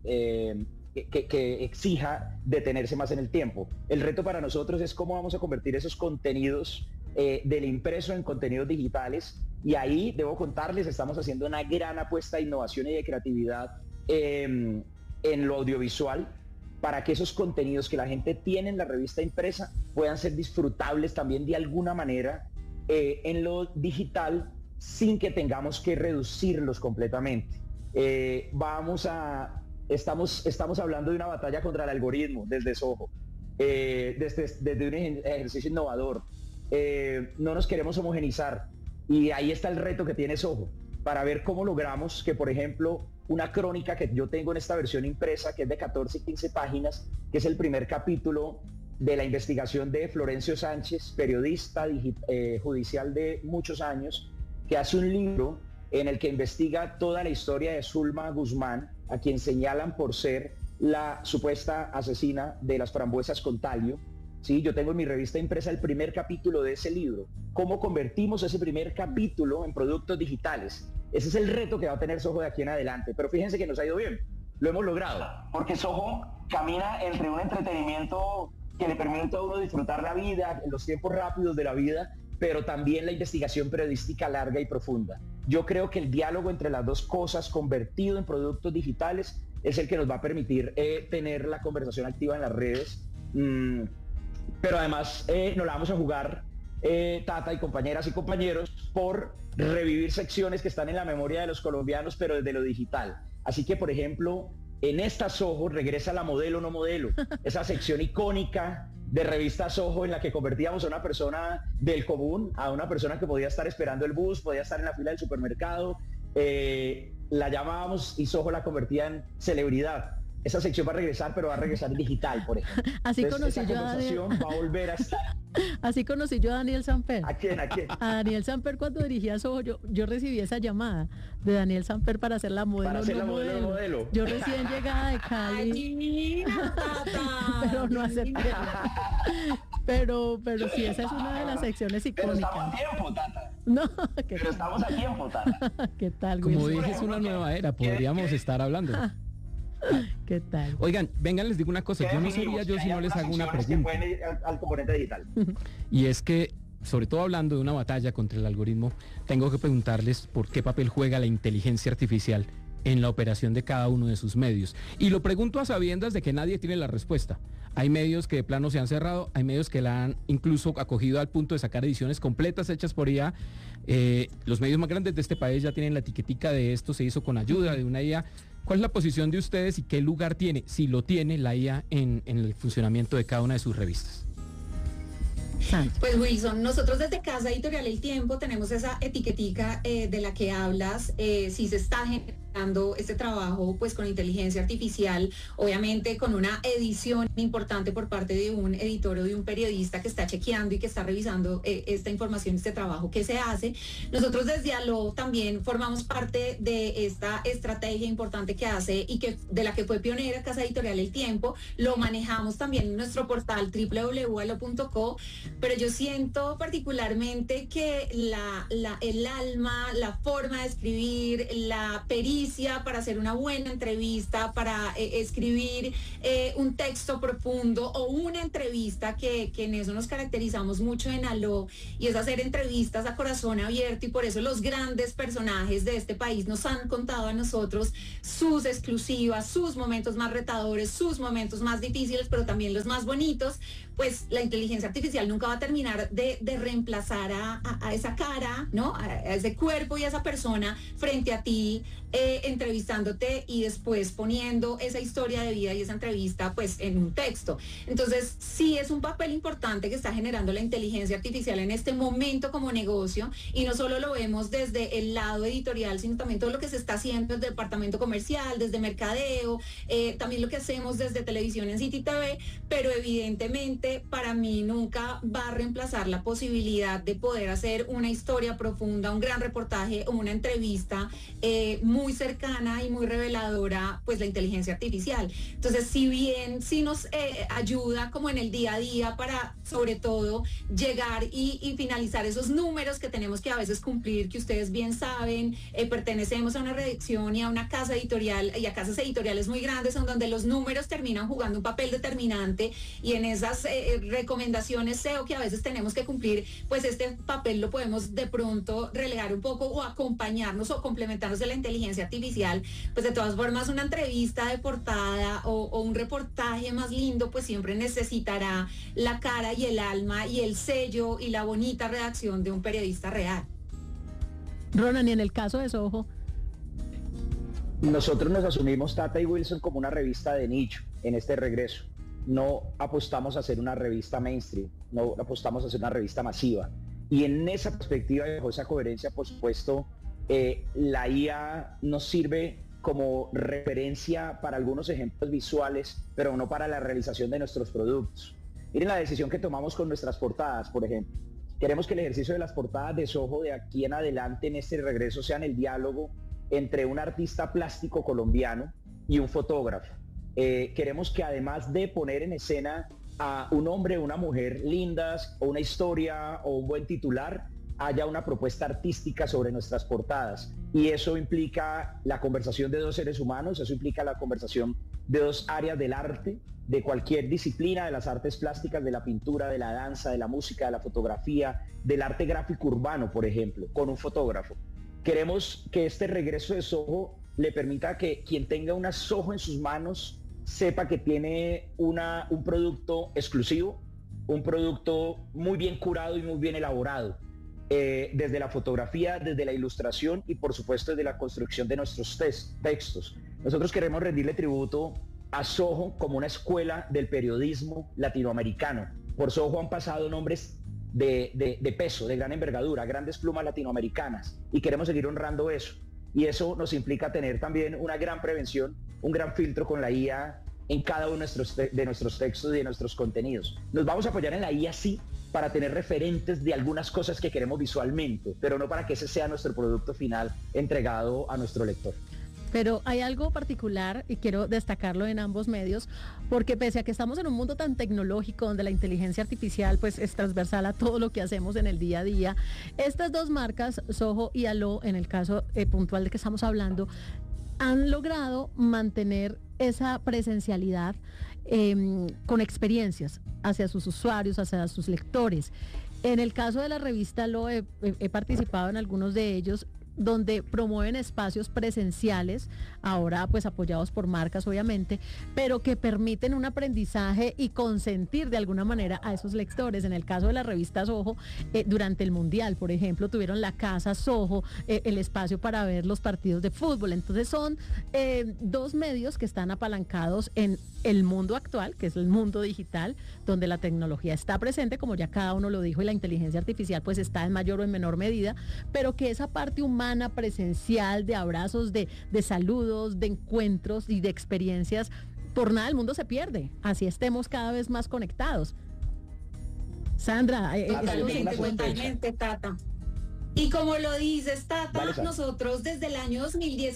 que exija detenerse más en el tiempo. El reto para nosotros es cómo vamos a convertir esos contenidos del impreso en contenidos digitales, y ahí debo contarles, estamos haciendo una gran apuesta de innovación y de creatividad en lo audiovisual, para que esos contenidos que la gente tiene en la revista impresa puedan ser disfrutables también de alguna manera en lo digital, sin que tengamos que reducirlos completamente. Estamos hablando de una batalla contra el algoritmo desde Soho, desde un ejercicio innovador. No nos queremos homogenizar, y ahí está el reto que tiene Soho, para ver cómo logramos que, por ejemplo, una crónica que yo tengo en esta versión impresa, que es de 14 y 15 páginas, que es el primer capítulo de la investigación de Florencio Sánchez, periodista judicial de muchos años, que hace un libro en el que investiga toda la historia de Zulma Guzmán, a quien señalan por ser la supuesta asesina de las frambuesas con talio. Sí, yo tengo en mi revista impresa el primer capítulo de ese libro. ¿Cómo convertimos ese primer capítulo en productos digitales? Ese es el reto que va a tener Soho de aquí en adelante. Pero fíjense que nos ha ido bien. Lo hemos logrado. Porque Soho camina entre un entretenimiento que le permite a uno disfrutar la vida, en los tiempos rápidos de la vida, pero también la investigación periodística larga y profunda. Yo creo que el diálogo entre las dos cosas convertido en productos digitales es el que nos va a permitir tener la conversación activa en las redes. Pero además nos la vamos a jugar, Tata y compañeras y compañeros, por revivir secciones que están en la memoria de los colombianos, pero desde lo digital. Así que, por ejemplo, en esta Soho regresa la modelo no modelo, esa sección icónica de revista Soho en la que convertíamos a una persona del común a una persona que podía estar esperando el bus, podía estar en la fila del supermercado, la llamábamos y Soho la convertía en celebridad. Esa sección va a regresar, pero va a regresar digital, por ejemplo. Así entonces, conocí esa conversación va a volver a estar. Así conocí yo a Daniel Samper. ¿A quién? A Daniel Samper cuando dirigía Soho, yo recibí esa llamada de Daniel Samper para hacer la modelo. Para hacer la modelo. Yo recién llegada de Cali. Ay, Tata. Pero no acepté. Pero sí, esa es una de las secciones icónicas. Pero estamos a tiempo, Tata. No, pero estamos a tiempo, Tata. ¿Qué tal, Como Wilson? dije, es una nueva era, podríamos estar hablando. ¿Qué tal? Oigan, vengan, les digo una cosa, yo no sería yo si no les hago una pregunta. Que pueden ir al componente digital. Y es que, sobre todo hablando de una batalla contra el algoritmo, tengo que preguntarles por qué papel juega la inteligencia artificial en la operación de cada uno de sus medios. Y lo pregunto a sabiendas de que nadie tiene la respuesta. Hay medios que de plano se han cerrado, hay medios que la han incluso acogido al punto de sacar ediciones completas hechas por IA. Los medios más grandes de este país ya tienen la etiquetica de esto se hizo con ayuda de una IA. ¿Cuál es la posición de ustedes y qué lugar tiene, si lo tiene, la IA en el funcionamiento de cada una de sus revistas? Pues Wilson, nosotros desde Casa Editorial El Tiempo tenemos esa etiquetica de la que hablas. Si se está generando este trabajo pues con inteligencia artificial, obviamente con una edición importante por parte de un editor o de un periodista que está chequeando y que está revisando esta información, este trabajo que se hace. Nosotros desde ALO también formamos parte de esta estrategia importante que hace y que de la que fue pionera Casa Editorial El Tiempo. Lo manejamos también en nuestro portal www.alo.co, pero yo siento particularmente que el alma, la forma de escribir, la pericia para hacer una buena entrevista, para escribir un texto profundo o una entrevista, que en eso nos caracterizamos mucho en ALO, y es hacer entrevistas a corazón abierto, y por eso los grandes personajes de este país nos han contado a nosotros sus exclusivas, sus momentos más retadores, sus momentos más difíciles, pero también los más bonitos. Pues la inteligencia artificial nunca va a terminar de reemplazar a esa cara, ¿no? A ese cuerpo y a esa persona frente a ti, entrevistándote y después poniendo esa historia de vida y esa entrevista pues en un texto. Entonces sí es un papel importante que está generando la inteligencia artificial en este momento como negocio, y no solo lo vemos desde el lado editorial, sino también todo lo que se está haciendo desde el departamento comercial, desde mercadeo, también lo que hacemos desde televisión en City TV, pero evidentemente para mí nunca va a reemplazar la posibilidad de poder hacer una historia profunda, un gran reportaje o una entrevista muy cercana y muy reveladora, pues la inteligencia artificial. Entonces, si bien sí nos ayuda como en el día a día para, sobre todo, llegar y finalizar esos números que tenemos que a veces cumplir, que ustedes bien saben, pertenecemos a una redacción y a una casa editorial y a casas editoriales muy grandes en donde los números terminan jugando un papel determinante, y en esas recomendaciones SEO que a veces tenemos que cumplir, pues este papel lo podemos de pronto relegar un poco o acompañarnos o complementarnos de la inteligencia artificial. Pues de todas formas, una entrevista de portada o un reportaje más lindo pues siempre necesitará la cara y el alma y el sello y la bonita redacción de un periodista real. Ronan, y en el caso de Soho, nosotros nos asumimos, Tata y Wilson, como una revista de nicho en este regreso. No apostamos a ser una revista mainstream, no apostamos a ser una revista masiva. Y en esa perspectiva, bajo esa coherencia, por supuesto, la IA nos sirve como referencia para algunos ejemplos visuales, pero no para la realización de nuestros productos. Miren la decisión que tomamos con nuestras portadas, por ejemplo. Queremos que el ejercicio de las portadas de Soho de aquí en adelante en este regreso sean el diálogo entre un artista plástico colombiano y un fotógrafo. Queremos que además de poner en escena a un hombre o una mujer lindas, o una historia o un buen titular, haya una propuesta artística sobre nuestras portadas. Y eso implica la conversación de dos seres humanos, eso implica la conversación de dos áreas del arte, de cualquier disciplina, de las artes plásticas, de la pintura, de la danza, de la música, de la fotografía, del arte gráfico urbano, por ejemplo, con un fotógrafo. Queremos que este regreso de Soho le permita que quien tenga una Soho en sus manos sepa que tiene un producto exclusivo, un producto muy bien curado y muy bien elaborado, desde la fotografía, desde la ilustración y por supuesto desde la construcción de nuestros textos. Nosotros queremos rendirle tributo a Soho como una escuela del periodismo latinoamericano. Por Soho han pasado nombres de peso, de gran envergadura, grandes plumas latinoamericanas, y queremos seguir honrando eso. Y eso nos implica tener también una gran prevención, un gran filtro con la IA en cada uno de nuestros textos y de nuestros contenidos. Nos vamos a apoyar en la IA, sí, para tener referentes de algunas cosas que queremos visualmente, pero no para que ese sea nuestro producto final entregado a nuestro lector. Pero hay algo particular y quiero destacarlo en ambos medios, porque pese a que estamos en un mundo tan tecnológico donde la inteligencia artificial pues es transversal a todo lo que hacemos en el día a día, estas dos marcas, Soho y ALO, en el caso puntual de que estamos hablando, han logrado mantener esa presencialidad con experiencias hacia sus usuarios, hacia sus lectores. En el caso de la revista ALO he participado en algunos de ellos, donde promueven espacios presenciales, ahora pues apoyados por marcas obviamente, pero que permiten un aprendizaje y consentir de alguna manera a esos lectores. En el caso de la revista Soho, durante el Mundial, por ejemplo, tuvieron la casa Soho, el espacio para ver los partidos de fútbol. Entonces son dos medios que están apalancados en el mundo actual, que es el mundo digital, donde la tecnología está presente, como ya cada uno lo dijo, y la inteligencia artificial pues está en mayor o en menor medida, pero que esa parte humana semana presencial de abrazos, de saludos, de encuentros y de experiencias. Por nada el mundo se pierde, así estemos cada vez más conectados. Sandra, totalmente, Tata. Y como lo dices, Tata, Vale, nosotros desde el año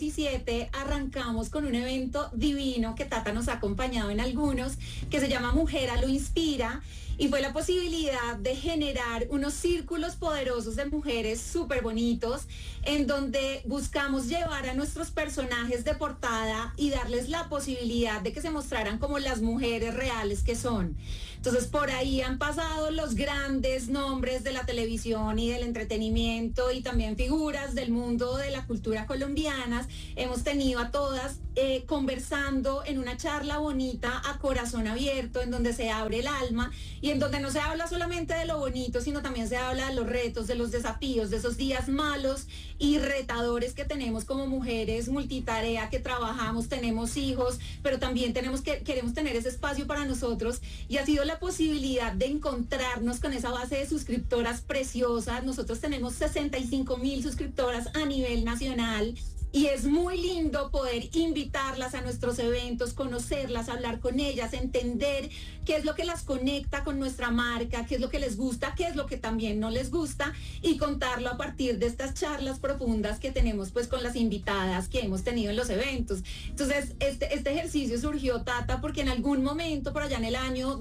2017 arrancamos con un evento divino que Tata nos ha acompañado en algunos, que se llama Mujera lo Inspira, y fue la posibilidad de generar unos círculos poderosos de mujeres súper bonitos, en donde buscamos llevar a nuestros personajes de portada y darles la posibilidad de que se mostraran como las mujeres reales que son. Entonces, por ahí han pasado los grandes nombres de la televisión y del entretenimiento, y también figuras del mundo de la cultura colombianas. Hemos tenido a todas conversando en una charla bonita a corazón abierto, en donde se abre el alma y en donde no se habla solamente de lo bonito, sino también se habla de los retos, de los desafíos, de esos días malos y retadores que tenemos como mujeres multitarea, que trabajamos, tenemos hijos, pero también queremos tener ese espacio para nosotros, y ha sido la posibilidad de encontrarnos con esa base de suscriptoras preciosas. Nosotros tenemos 65,000 suscriptoras a nivel nacional. Y es muy lindo poder invitarlas a nuestros eventos, conocerlas, hablar con ellas, entender qué es lo que las conecta con nuestra marca, qué es lo que les gusta, qué es lo que también no les gusta, y contarlo a partir de estas charlas profundas que tenemos pues con las invitadas que hemos tenido en los eventos. Entonces, este ejercicio surgió, Tata, porque en algún momento, por allá en el año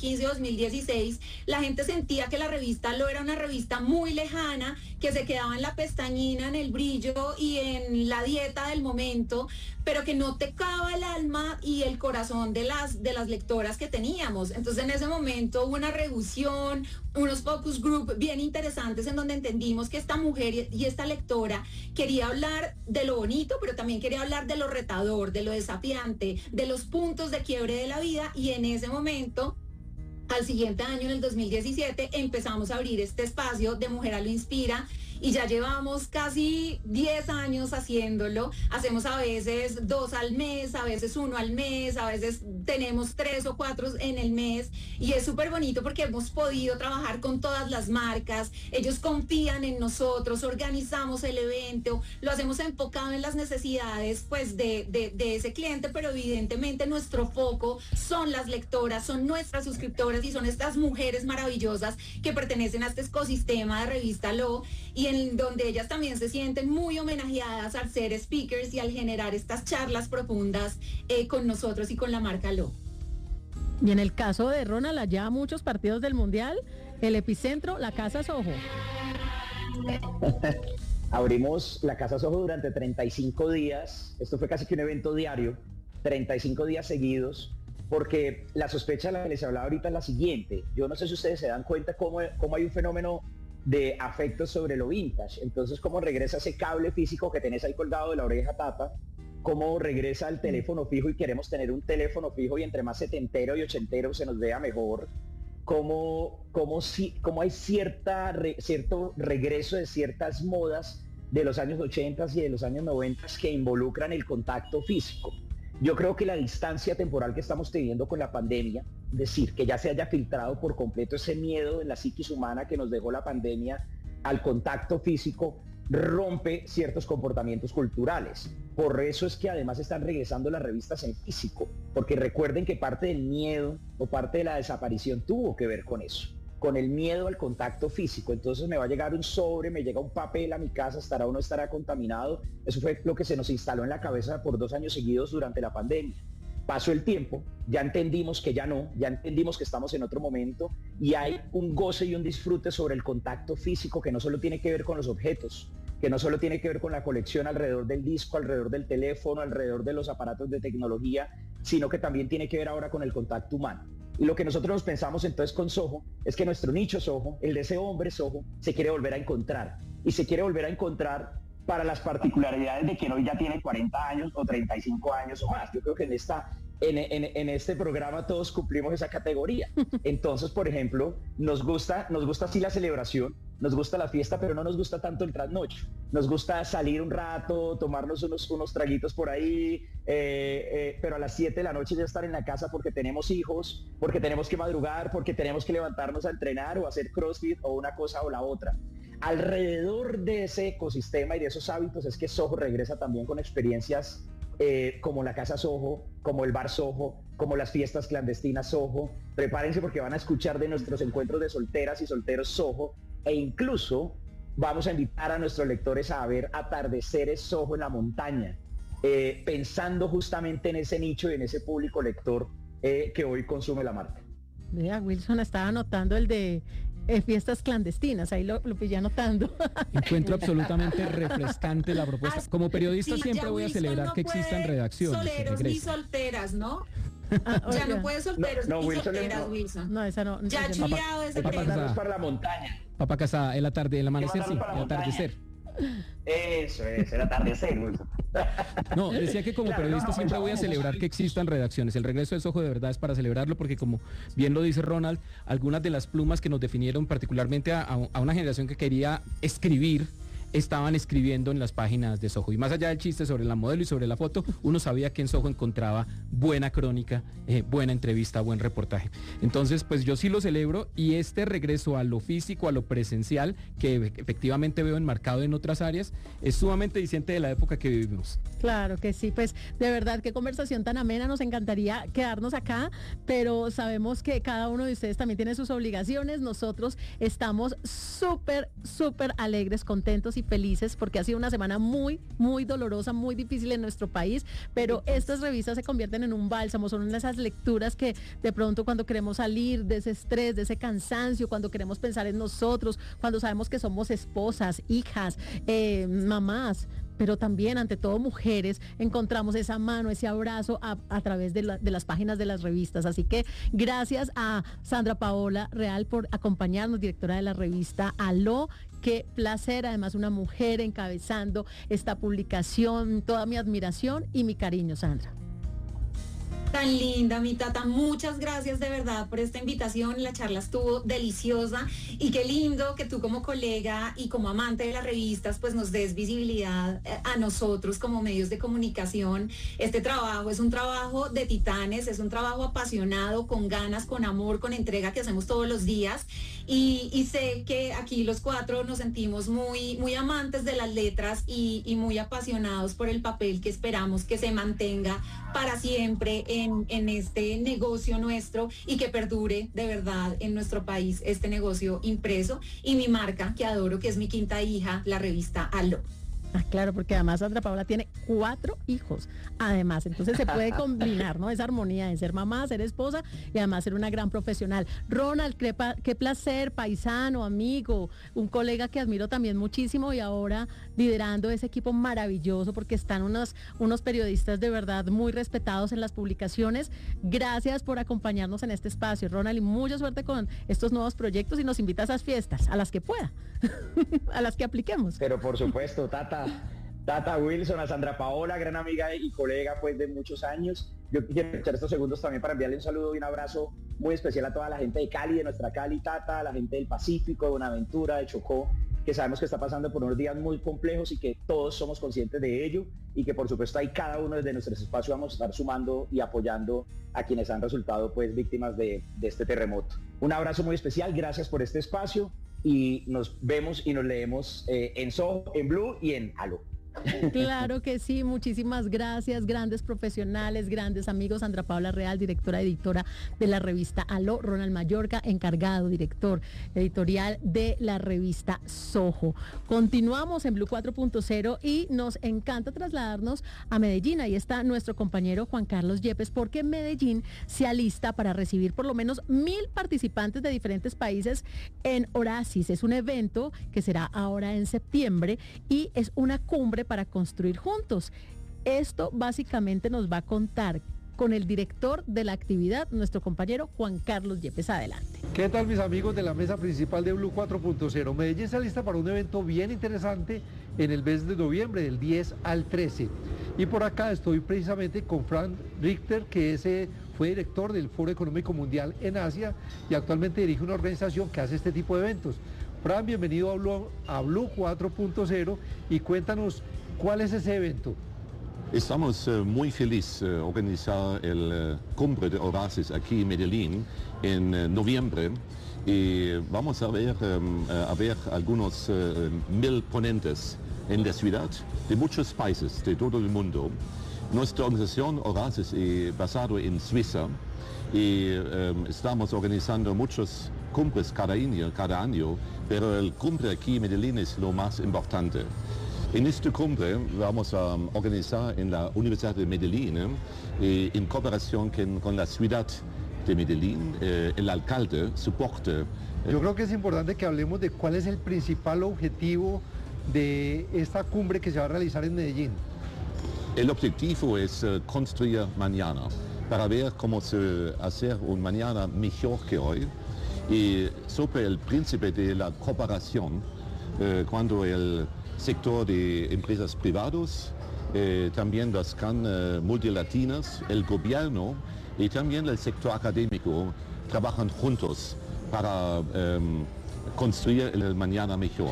2015-2016, la gente sentía que la revista Lo era una revista muy lejana, que se quedaba en la pestañina, en el brillo y en la dieta del momento, pero que no tocaba el alma y el corazón de las lectoras que teníamos. Entonces, en ese momento hubo una reducción, unos focus group bien interesantes, en donde entendimos que esta mujer y esta lectora quería hablar de lo bonito, pero también quería hablar de lo retador, de lo desafiante, de los puntos de quiebre de la vida. Y en ese momento, al siguiente año, en el 2017, empezamos a abrir este espacio de Mujera lo Inspira, y ya llevamos casi 10 años haciéndolo. Hacemos a veces 2 al mes, a veces 1 al mes, a veces tenemos 3 o 4 en el mes, y es súper bonito porque hemos podido trabajar con todas las marcas. Ellos confían en nosotros, organizamos el evento, lo hacemos enfocado en las necesidades pues de ese cliente, pero evidentemente nuestro foco son las lectoras, son nuestras suscriptoras, y son estas mujeres maravillosas que pertenecen a este ecosistema de Revista Lo, y en donde ellas también se sienten muy homenajeadas al ser speakers y al generar estas charlas profundas con nosotros y con la marca Lo. Y en el caso de Ronald, allá muchos partidos del Mundial, el epicentro, la Casa Soho. Abrimos la Casa Soho durante 35 días, esto fue casi que un evento diario, 35 días seguidos, porque la sospecha de la que les hablaba ahorita es la siguiente. Yo no sé si ustedes se dan cuenta cómo hay un fenómeno de afectos sobre lo vintage. Entonces, cómo regresa ese cable físico que tenés ahí colgado de la oreja, Tata, cómo regresa el teléfono fijo y queremos tener un teléfono fijo, y entre más setentero y ochentero se nos vea mejor, cómo hay cierto regreso de ciertas modas de los años 80 y de los años 90 que involucran el contacto físico. Yo creo que la distancia temporal que estamos teniendo con la pandemia, es decir, que ya se haya filtrado por completo ese miedo en la psiquis humana que nos dejó la pandemia al contacto físico, rompe ciertos comportamientos culturales. Por eso es que además están regresando las revistas en físico, porque recuerden que parte del miedo o parte de la desaparición tuvo que ver con eso, con el miedo al contacto físico. Entonces me va a llegar un sobre, me llega un papel a mi casa, estará o no estará contaminado. Eso fue lo que se nos instaló en la cabeza por 2 años seguidos durante la pandemia. Pasó el tiempo, ya entendimos que ya no, ya entendimos que estamos en otro momento, y hay un goce y un disfrute sobre el contacto físico que no solo tiene que ver con los objetos, que no solo tiene que ver con la colección alrededor del disco, alrededor del teléfono, alrededor de los aparatos de tecnología, sino que también tiene que ver ahora con el contacto humano. Y lo que nosotros nos pensamos entonces con Soho es que nuestro nicho Soho, el de ese hombre Soho, se quiere volver a encontrar. Y se quiere volver a encontrar para las particularidades de quien hoy ya tiene 40 años o 35 años o más. Yo creo que en este programa todos cumplimos esa categoría. Entonces, por ejemplo, nos gusta así la celebración, nos gusta la fiesta, pero no nos gusta tanto el trasnocho. Nos gusta salir un rato, tomarnos unos traguitos por ahí, pero a las 7 de la noche ya estar en la casa porque tenemos hijos, porque tenemos que madrugar, porque tenemos que levantarnos a entrenar o hacer CrossFit o una cosa o la otra. Alrededor de ese ecosistema y de esos hábitos es que Soho regresa también con experiencias como la Casa Soho, como el Bar Soho, como las fiestas clandestinas Soho. Prepárense porque van a escuchar de nuestros encuentros de solteras y solteros Soho, e incluso vamos a invitar a nuestros lectores a ver atardeceres Soho en la montaña, pensando justamente en ese nicho y en ese público lector que hoy consume la marca. Vea, Wilson estaba anotando el de fiestas clandestinas, ahí lo pillé anotando. Encuentro absolutamente refrescante la propuesta. Como periodista Sí, siempre ya voy a Wilson celebrar no que existan puede redacciones. Soleros ni solteras, ¿no? Ya Oiga. no puede solteros No, ni Wilson solteras, no. Wilson. No, esa no. Ya esa no. chuleado ese Papá, tema. Casada. Para la montaña. Papa Casada, el amanecer sí, para la el montaña. atardecer. Eso es, el atardecer, Wilson. No, decía que como Claro, periodista no, siempre pues, voy a vamos. celebrar que existan redacciones. El regreso del Soho de verdad es para celebrarlo porque como bien lo dice Ronald, algunas de las plumas que nos definieron particularmente a una generación que quería escribir, estaban escribiendo en las páginas de Soho. Y más allá del chiste sobre la modelo y sobre la foto, uno sabía que en Soho encontraba buena crónica, buena entrevista, buen reportaje. Entonces, pues yo sí lo celebro, y este regreso a lo físico, a lo presencial, que efectivamente veo enmarcado en otras áreas, es sumamente diciente de la época que vivimos. Claro que sí, pues de verdad qué conversación tan amena, nos encantaría quedarnos acá, pero sabemos que cada uno de ustedes también tiene sus obligaciones. Nosotros estamos súper alegres, contentos y felices porque ha sido una semana muy dolorosa, muy difícil en nuestro país, pero estas revistas se convierten en un bálsamo, son una de esas lecturas que de pronto cuando queremos salir de ese estrés, de ese cansancio, cuando queremos pensar en nosotros, cuando sabemos que somos esposas, hijas, mamás, pero también ante todo mujeres, encontramos esa mano, ese abrazo a través de las páginas de las revistas. Así que gracias a Sandra Paola Real por acompañarnos, directora de la revista Aló. Qué placer, además una mujer encabezando esta publicación, toda mi admiración y mi cariño, Sandra. Tan linda, mi Tata, muchas gracias de verdad por esta invitación, la charla estuvo deliciosa y qué lindo que tú como colega y como amante de las revistas pues nos des visibilidad a nosotros como medios de comunicación. Este trabajo es un trabajo de titanes, es un trabajo apasionado, con ganas, con amor, con entrega que hacemos todos los días y sé que aquí los cuatro nos sentimos muy amantes de las letras y muy apasionados por el papel que esperamos que se mantenga para siempre en este negocio nuestro y que perdure de verdad en nuestro país este negocio impreso y mi marca que adoro, que es mi quinta hija, la revista Aló. Ah, claro, porque además Sandra Paola tiene 4 hijos, además, entonces se puede combinar, ¿no? Esa armonía de ser mamá, ser esposa y además ser una gran profesional. Ronald, qué placer, paisano, amigo, un colega que admiro también muchísimo y ahora liderando ese equipo maravilloso porque están unos periodistas de verdad muy respetados en las publicaciones. Gracias por acompañarnos en este espacio, Ronald, y mucha suerte con estos nuevos proyectos y nos invita a esas fiestas, a las que pueda, a las que apliquemos. Pero por supuesto, Tata Wilson, a Sandra Paola, gran amiga y colega pues de muchos años. Yo quiero aprovechar estos segundos también para enviarle un saludo y un abrazo muy especial a toda la gente de Cali, de nuestra Cali, Tata, a la gente del Pacífico, de Buenaventura, de Chocó, que sabemos que está pasando por unos días muy complejos y que todos somos conscientes de ello y que por supuesto ahí cada uno desde nuestros espacios vamos a estar sumando y apoyando a quienes han resultado pues víctimas de este terremoto. Un abrazo muy especial, gracias por este espacio y nos vemos y nos leemos en Soho, en Blue y en Aló. Claro que sí, muchísimas gracias, grandes profesionales, grandes amigos. Sandra Paola Real, directora editora de la revista Aló, Ronald Mayorga, encargado, director editorial de la revista Soho. Continuamos en Blue 4.0 y nos encanta trasladarnos a Medellín. Ahí está nuestro compañero Juan Carlos Yepes, porque Medellín se alista para recibir por lo menos 1.000 participantes de diferentes países en Horasis. Es un evento que será ahora en septiembre y es una cumbre para construir juntos. Esto básicamente nos va a contar con el director de la actividad, nuestro compañero Juan Carlos Yepes. Adelante. ¿Qué tal, mis amigos de la mesa principal de Blue 4.0? Medellín está lista para un evento bien interesante en el mes de noviembre, del 10 al 13. Y por acá estoy precisamente con Frank Richter, que fue director del Foro Económico Mundial en Asia y actualmente dirige una organización que hace este tipo de eventos. Fran, bienvenido a Blue 4.0 y cuéntanos cuál es ese evento. Estamos muy felices de organizar el Cumbre de Horasis aquí en Medellín en noviembre y vamos a ver algunos 1000 ponentes en la ciudad de muchos países, de todo el mundo. Nuestra organización Horasis es basada en Suiza y estamos organizando muchos cumbres cada año, pero el cumbre aquí en Medellín es lo más importante. En esta cumbre vamos a organizar en la Universidad de Medellín, en cooperación con la ciudad de Medellín, el alcalde soporte. Yo creo que es importante que hablemos de cuál es el principal objetivo de esta cumbre que se va a realizar en Medellín. El objetivo es construir mañana, para ver cómo hacer un mañana mejor que hoy. Y sobre el principio de la cooperación, cuando el sector de empresas privadas, también las multilatinas, el gobierno y también el sector académico trabajan juntos para construir el mañana mejor.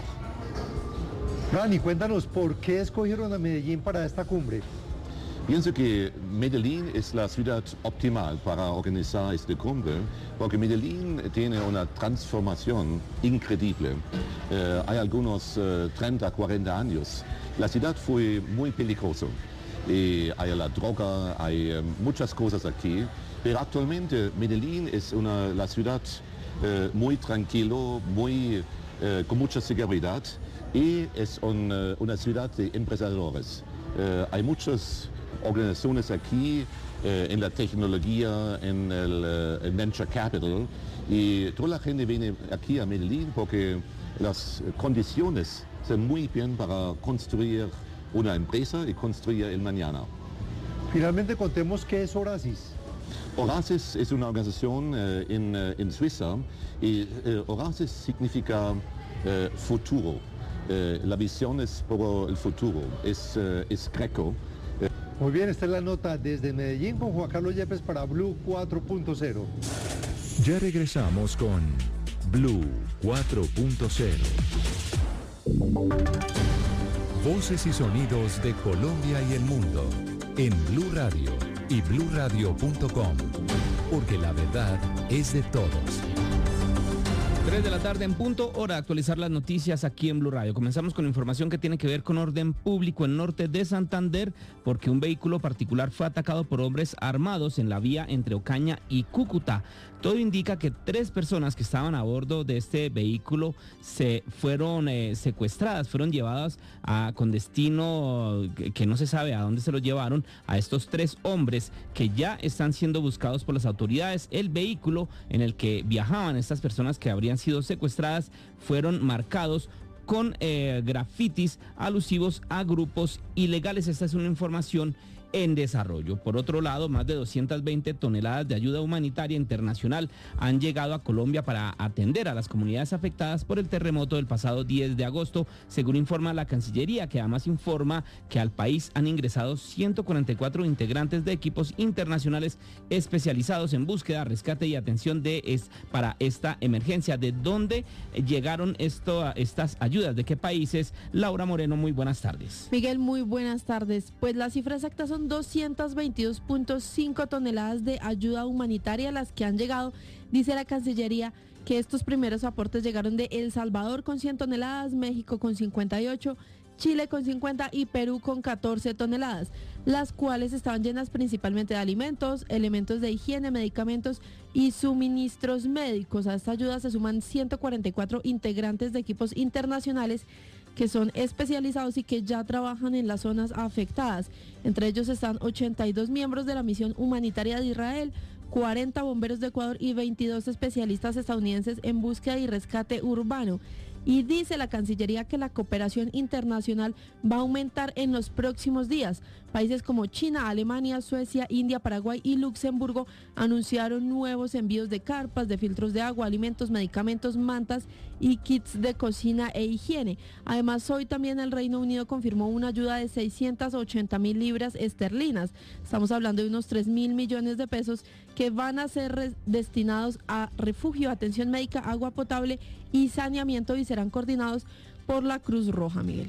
Rani, cuéntanos, ¿por qué escogieron a Medellín para esta cumbre? Pienso que Medellín es la ciudad optimal para organizar esta cumbre, porque Medellín tiene una transformación increíble. Hay algunos 30, 40 años. La ciudad fue muy peligrosa. Y hay la droga, hay muchas cosas aquí, pero actualmente Medellín es la ciudad muy tranquilo, con mucha seguridad, y es una ciudad de empresarios. Hay muchas organizaciones aquí en la tecnología, en el venture capital, y toda la gente viene aquí a Medellín porque las condiciones son muy bien para construir una empresa y construir el mañana. Finalmente contemos qué es Horasis. Horasis es una organización en Suiza y Horasis significa futuro. La visión es por el futuro, es greco. Muy bien, esta es la nota desde Medellín con Juan Carlos Yepes para Blue 4.0. Ya regresamos con Blue 4.0. Voces y sonidos de Colombia y el mundo en Blue Radio y bluradio.com, porque la verdad es de todos. 3 de la tarde en punto, hora de actualizar las noticias aquí en Blue Radio. Comenzamos con información que tiene que ver con orden público en norte de Santander, porque un vehículo particular fue atacado por hombres armados en la vía entre Ocaña y Cúcuta. Todo indica que 3 personas que estaban a bordo de este vehículo se fueron secuestradas, fueron llevadas con destino que no se sabe a dónde se los llevaron, a estos 3 hombres que ya están siendo buscados por las autoridades. El vehículo en el que viajaban estas personas que habrían sido secuestradas fueron marcados con grafitis alusivos a grupos ilegales. Esta es una información en desarrollo. Por otro lado, más de 220 toneladas de ayuda humanitaria internacional han llegado a Colombia para atender a las comunidades afectadas por el terremoto del pasado 10 de agosto, según informa la Cancillería, que además informa que al país han ingresado 144 integrantes de equipos internacionales especializados en búsqueda, rescate y atención para esta emergencia. ¿De dónde llegaron estas ayudas? ¿De qué países? Laura Moreno, muy buenas tardes. Miguel, muy buenas tardes. Pues las cifras exactas son 222.5 toneladas de ayuda humanitaria las que han llegado. Dice la Cancillería que estos primeros aportes llegaron de El Salvador con 100 toneladas, México con 58, Chile con 50 y Perú con 14 toneladas, las cuales estaban llenas principalmente de alimentos, elementos de higiene, medicamentos y suministros médicos. A esta ayuda se suman 144 integrantes de equipos internacionales que son especializados y que ya trabajan en las zonas afectadas. Entre ellos están 82 miembros de la misión humanitaria de Israel, 40 bomberos de Ecuador y 22 especialistas estadounidenses en búsqueda y rescate urbano. Y dice la Cancillería que la cooperación internacional va a aumentar en los próximos días. Países como China, Alemania, Suecia, India, Paraguay y Luxemburgo anunciaron nuevos envíos de carpas, de filtros de agua, alimentos, medicamentos, mantas y kits de cocina e higiene. Además, hoy también el Reino Unido confirmó una ayuda de 680.000 libras esterlinas. Estamos hablando de unos 3.000 millones de pesos que van a ser destinados a refugio, atención médica, agua potable y saneamiento, y serán coordinados por la Cruz Roja, Miguel.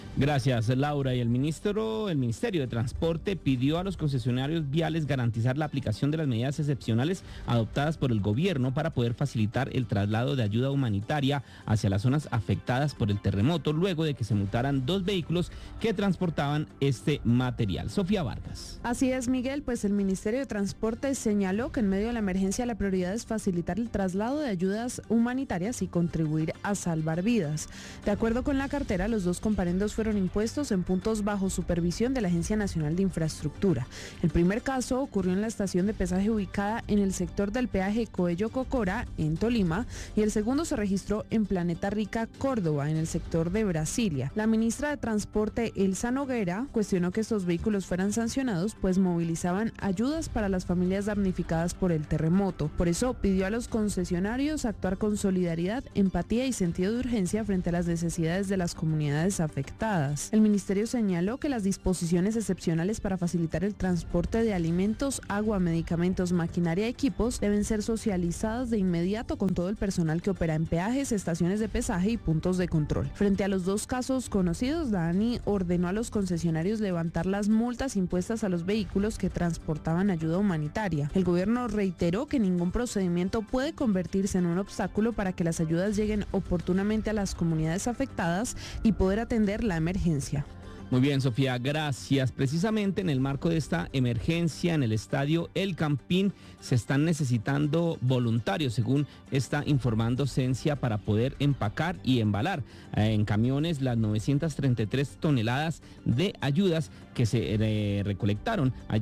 Gracias, Laura. Y el Ministerio de Transporte pidió a los concesionarios viales garantizar la aplicación de las medidas excepcionales adoptadas por el gobierno para poder facilitar el traslado de ayuda humanitaria hacia las zonas afectadas por el terremoto, luego de que se multaran 2 vehículos que transportaban este material. Sofía Vargas. Así es, Miguel, pues el Ministerio de Transporte señaló que en medio de la emergencia la prioridad es facilitar el traslado de ayudas humanitarias y contribuir a salvar vidas. De acuerdo con la cartera, los 2 comparendos fueron impuestos en puntos bajo supervisión de la Agencia Nacional de Infraestructura. El primer caso ocurrió en la estación de pesaje ubicada en el sector del peaje Coello-Cocora, en Tolima, y el segundo se registró en Planeta Rica, Córdoba, en el sector de Brasilia. La ministra de Transporte, Elsa Noguera, cuestionó que estos vehículos fueran sancionados, pues movilizaban ayudas para las familias damnificadas por el terremoto. Por eso pidió a los concesionarios actuar con solidaridad, empatía y sentido de urgencia frente a las necesidades de las comunidades afectadas. El ministerio señaló que las disposiciones excepcionales para facilitar el transporte de alimentos, agua, medicamentos, maquinaria y equipos deben ser socializadas de inmediato con todo el personal que opera en peajes, estaciones de pesaje y puntos de control. Frente a los 2 casos conocidos, la ANI ordenó a los concesionarios levantar las multas impuestas a los vehículos que transportaban ayuda humanitaria. El gobierno reiteró que ningún procedimiento puede convertirse en un obstáculo para que las ayudas lleguen oportunamente a las comunidades afectadas y poder atender la emergencia. Muy bien, Sofía, gracias. Precisamente en el marco de esta emergencia en el estadio El Campín se están necesitando voluntarios, según está informando Cencia, para poder empacar y embalar en camiones las 933 toneladas de ayudas que se recolectaron allí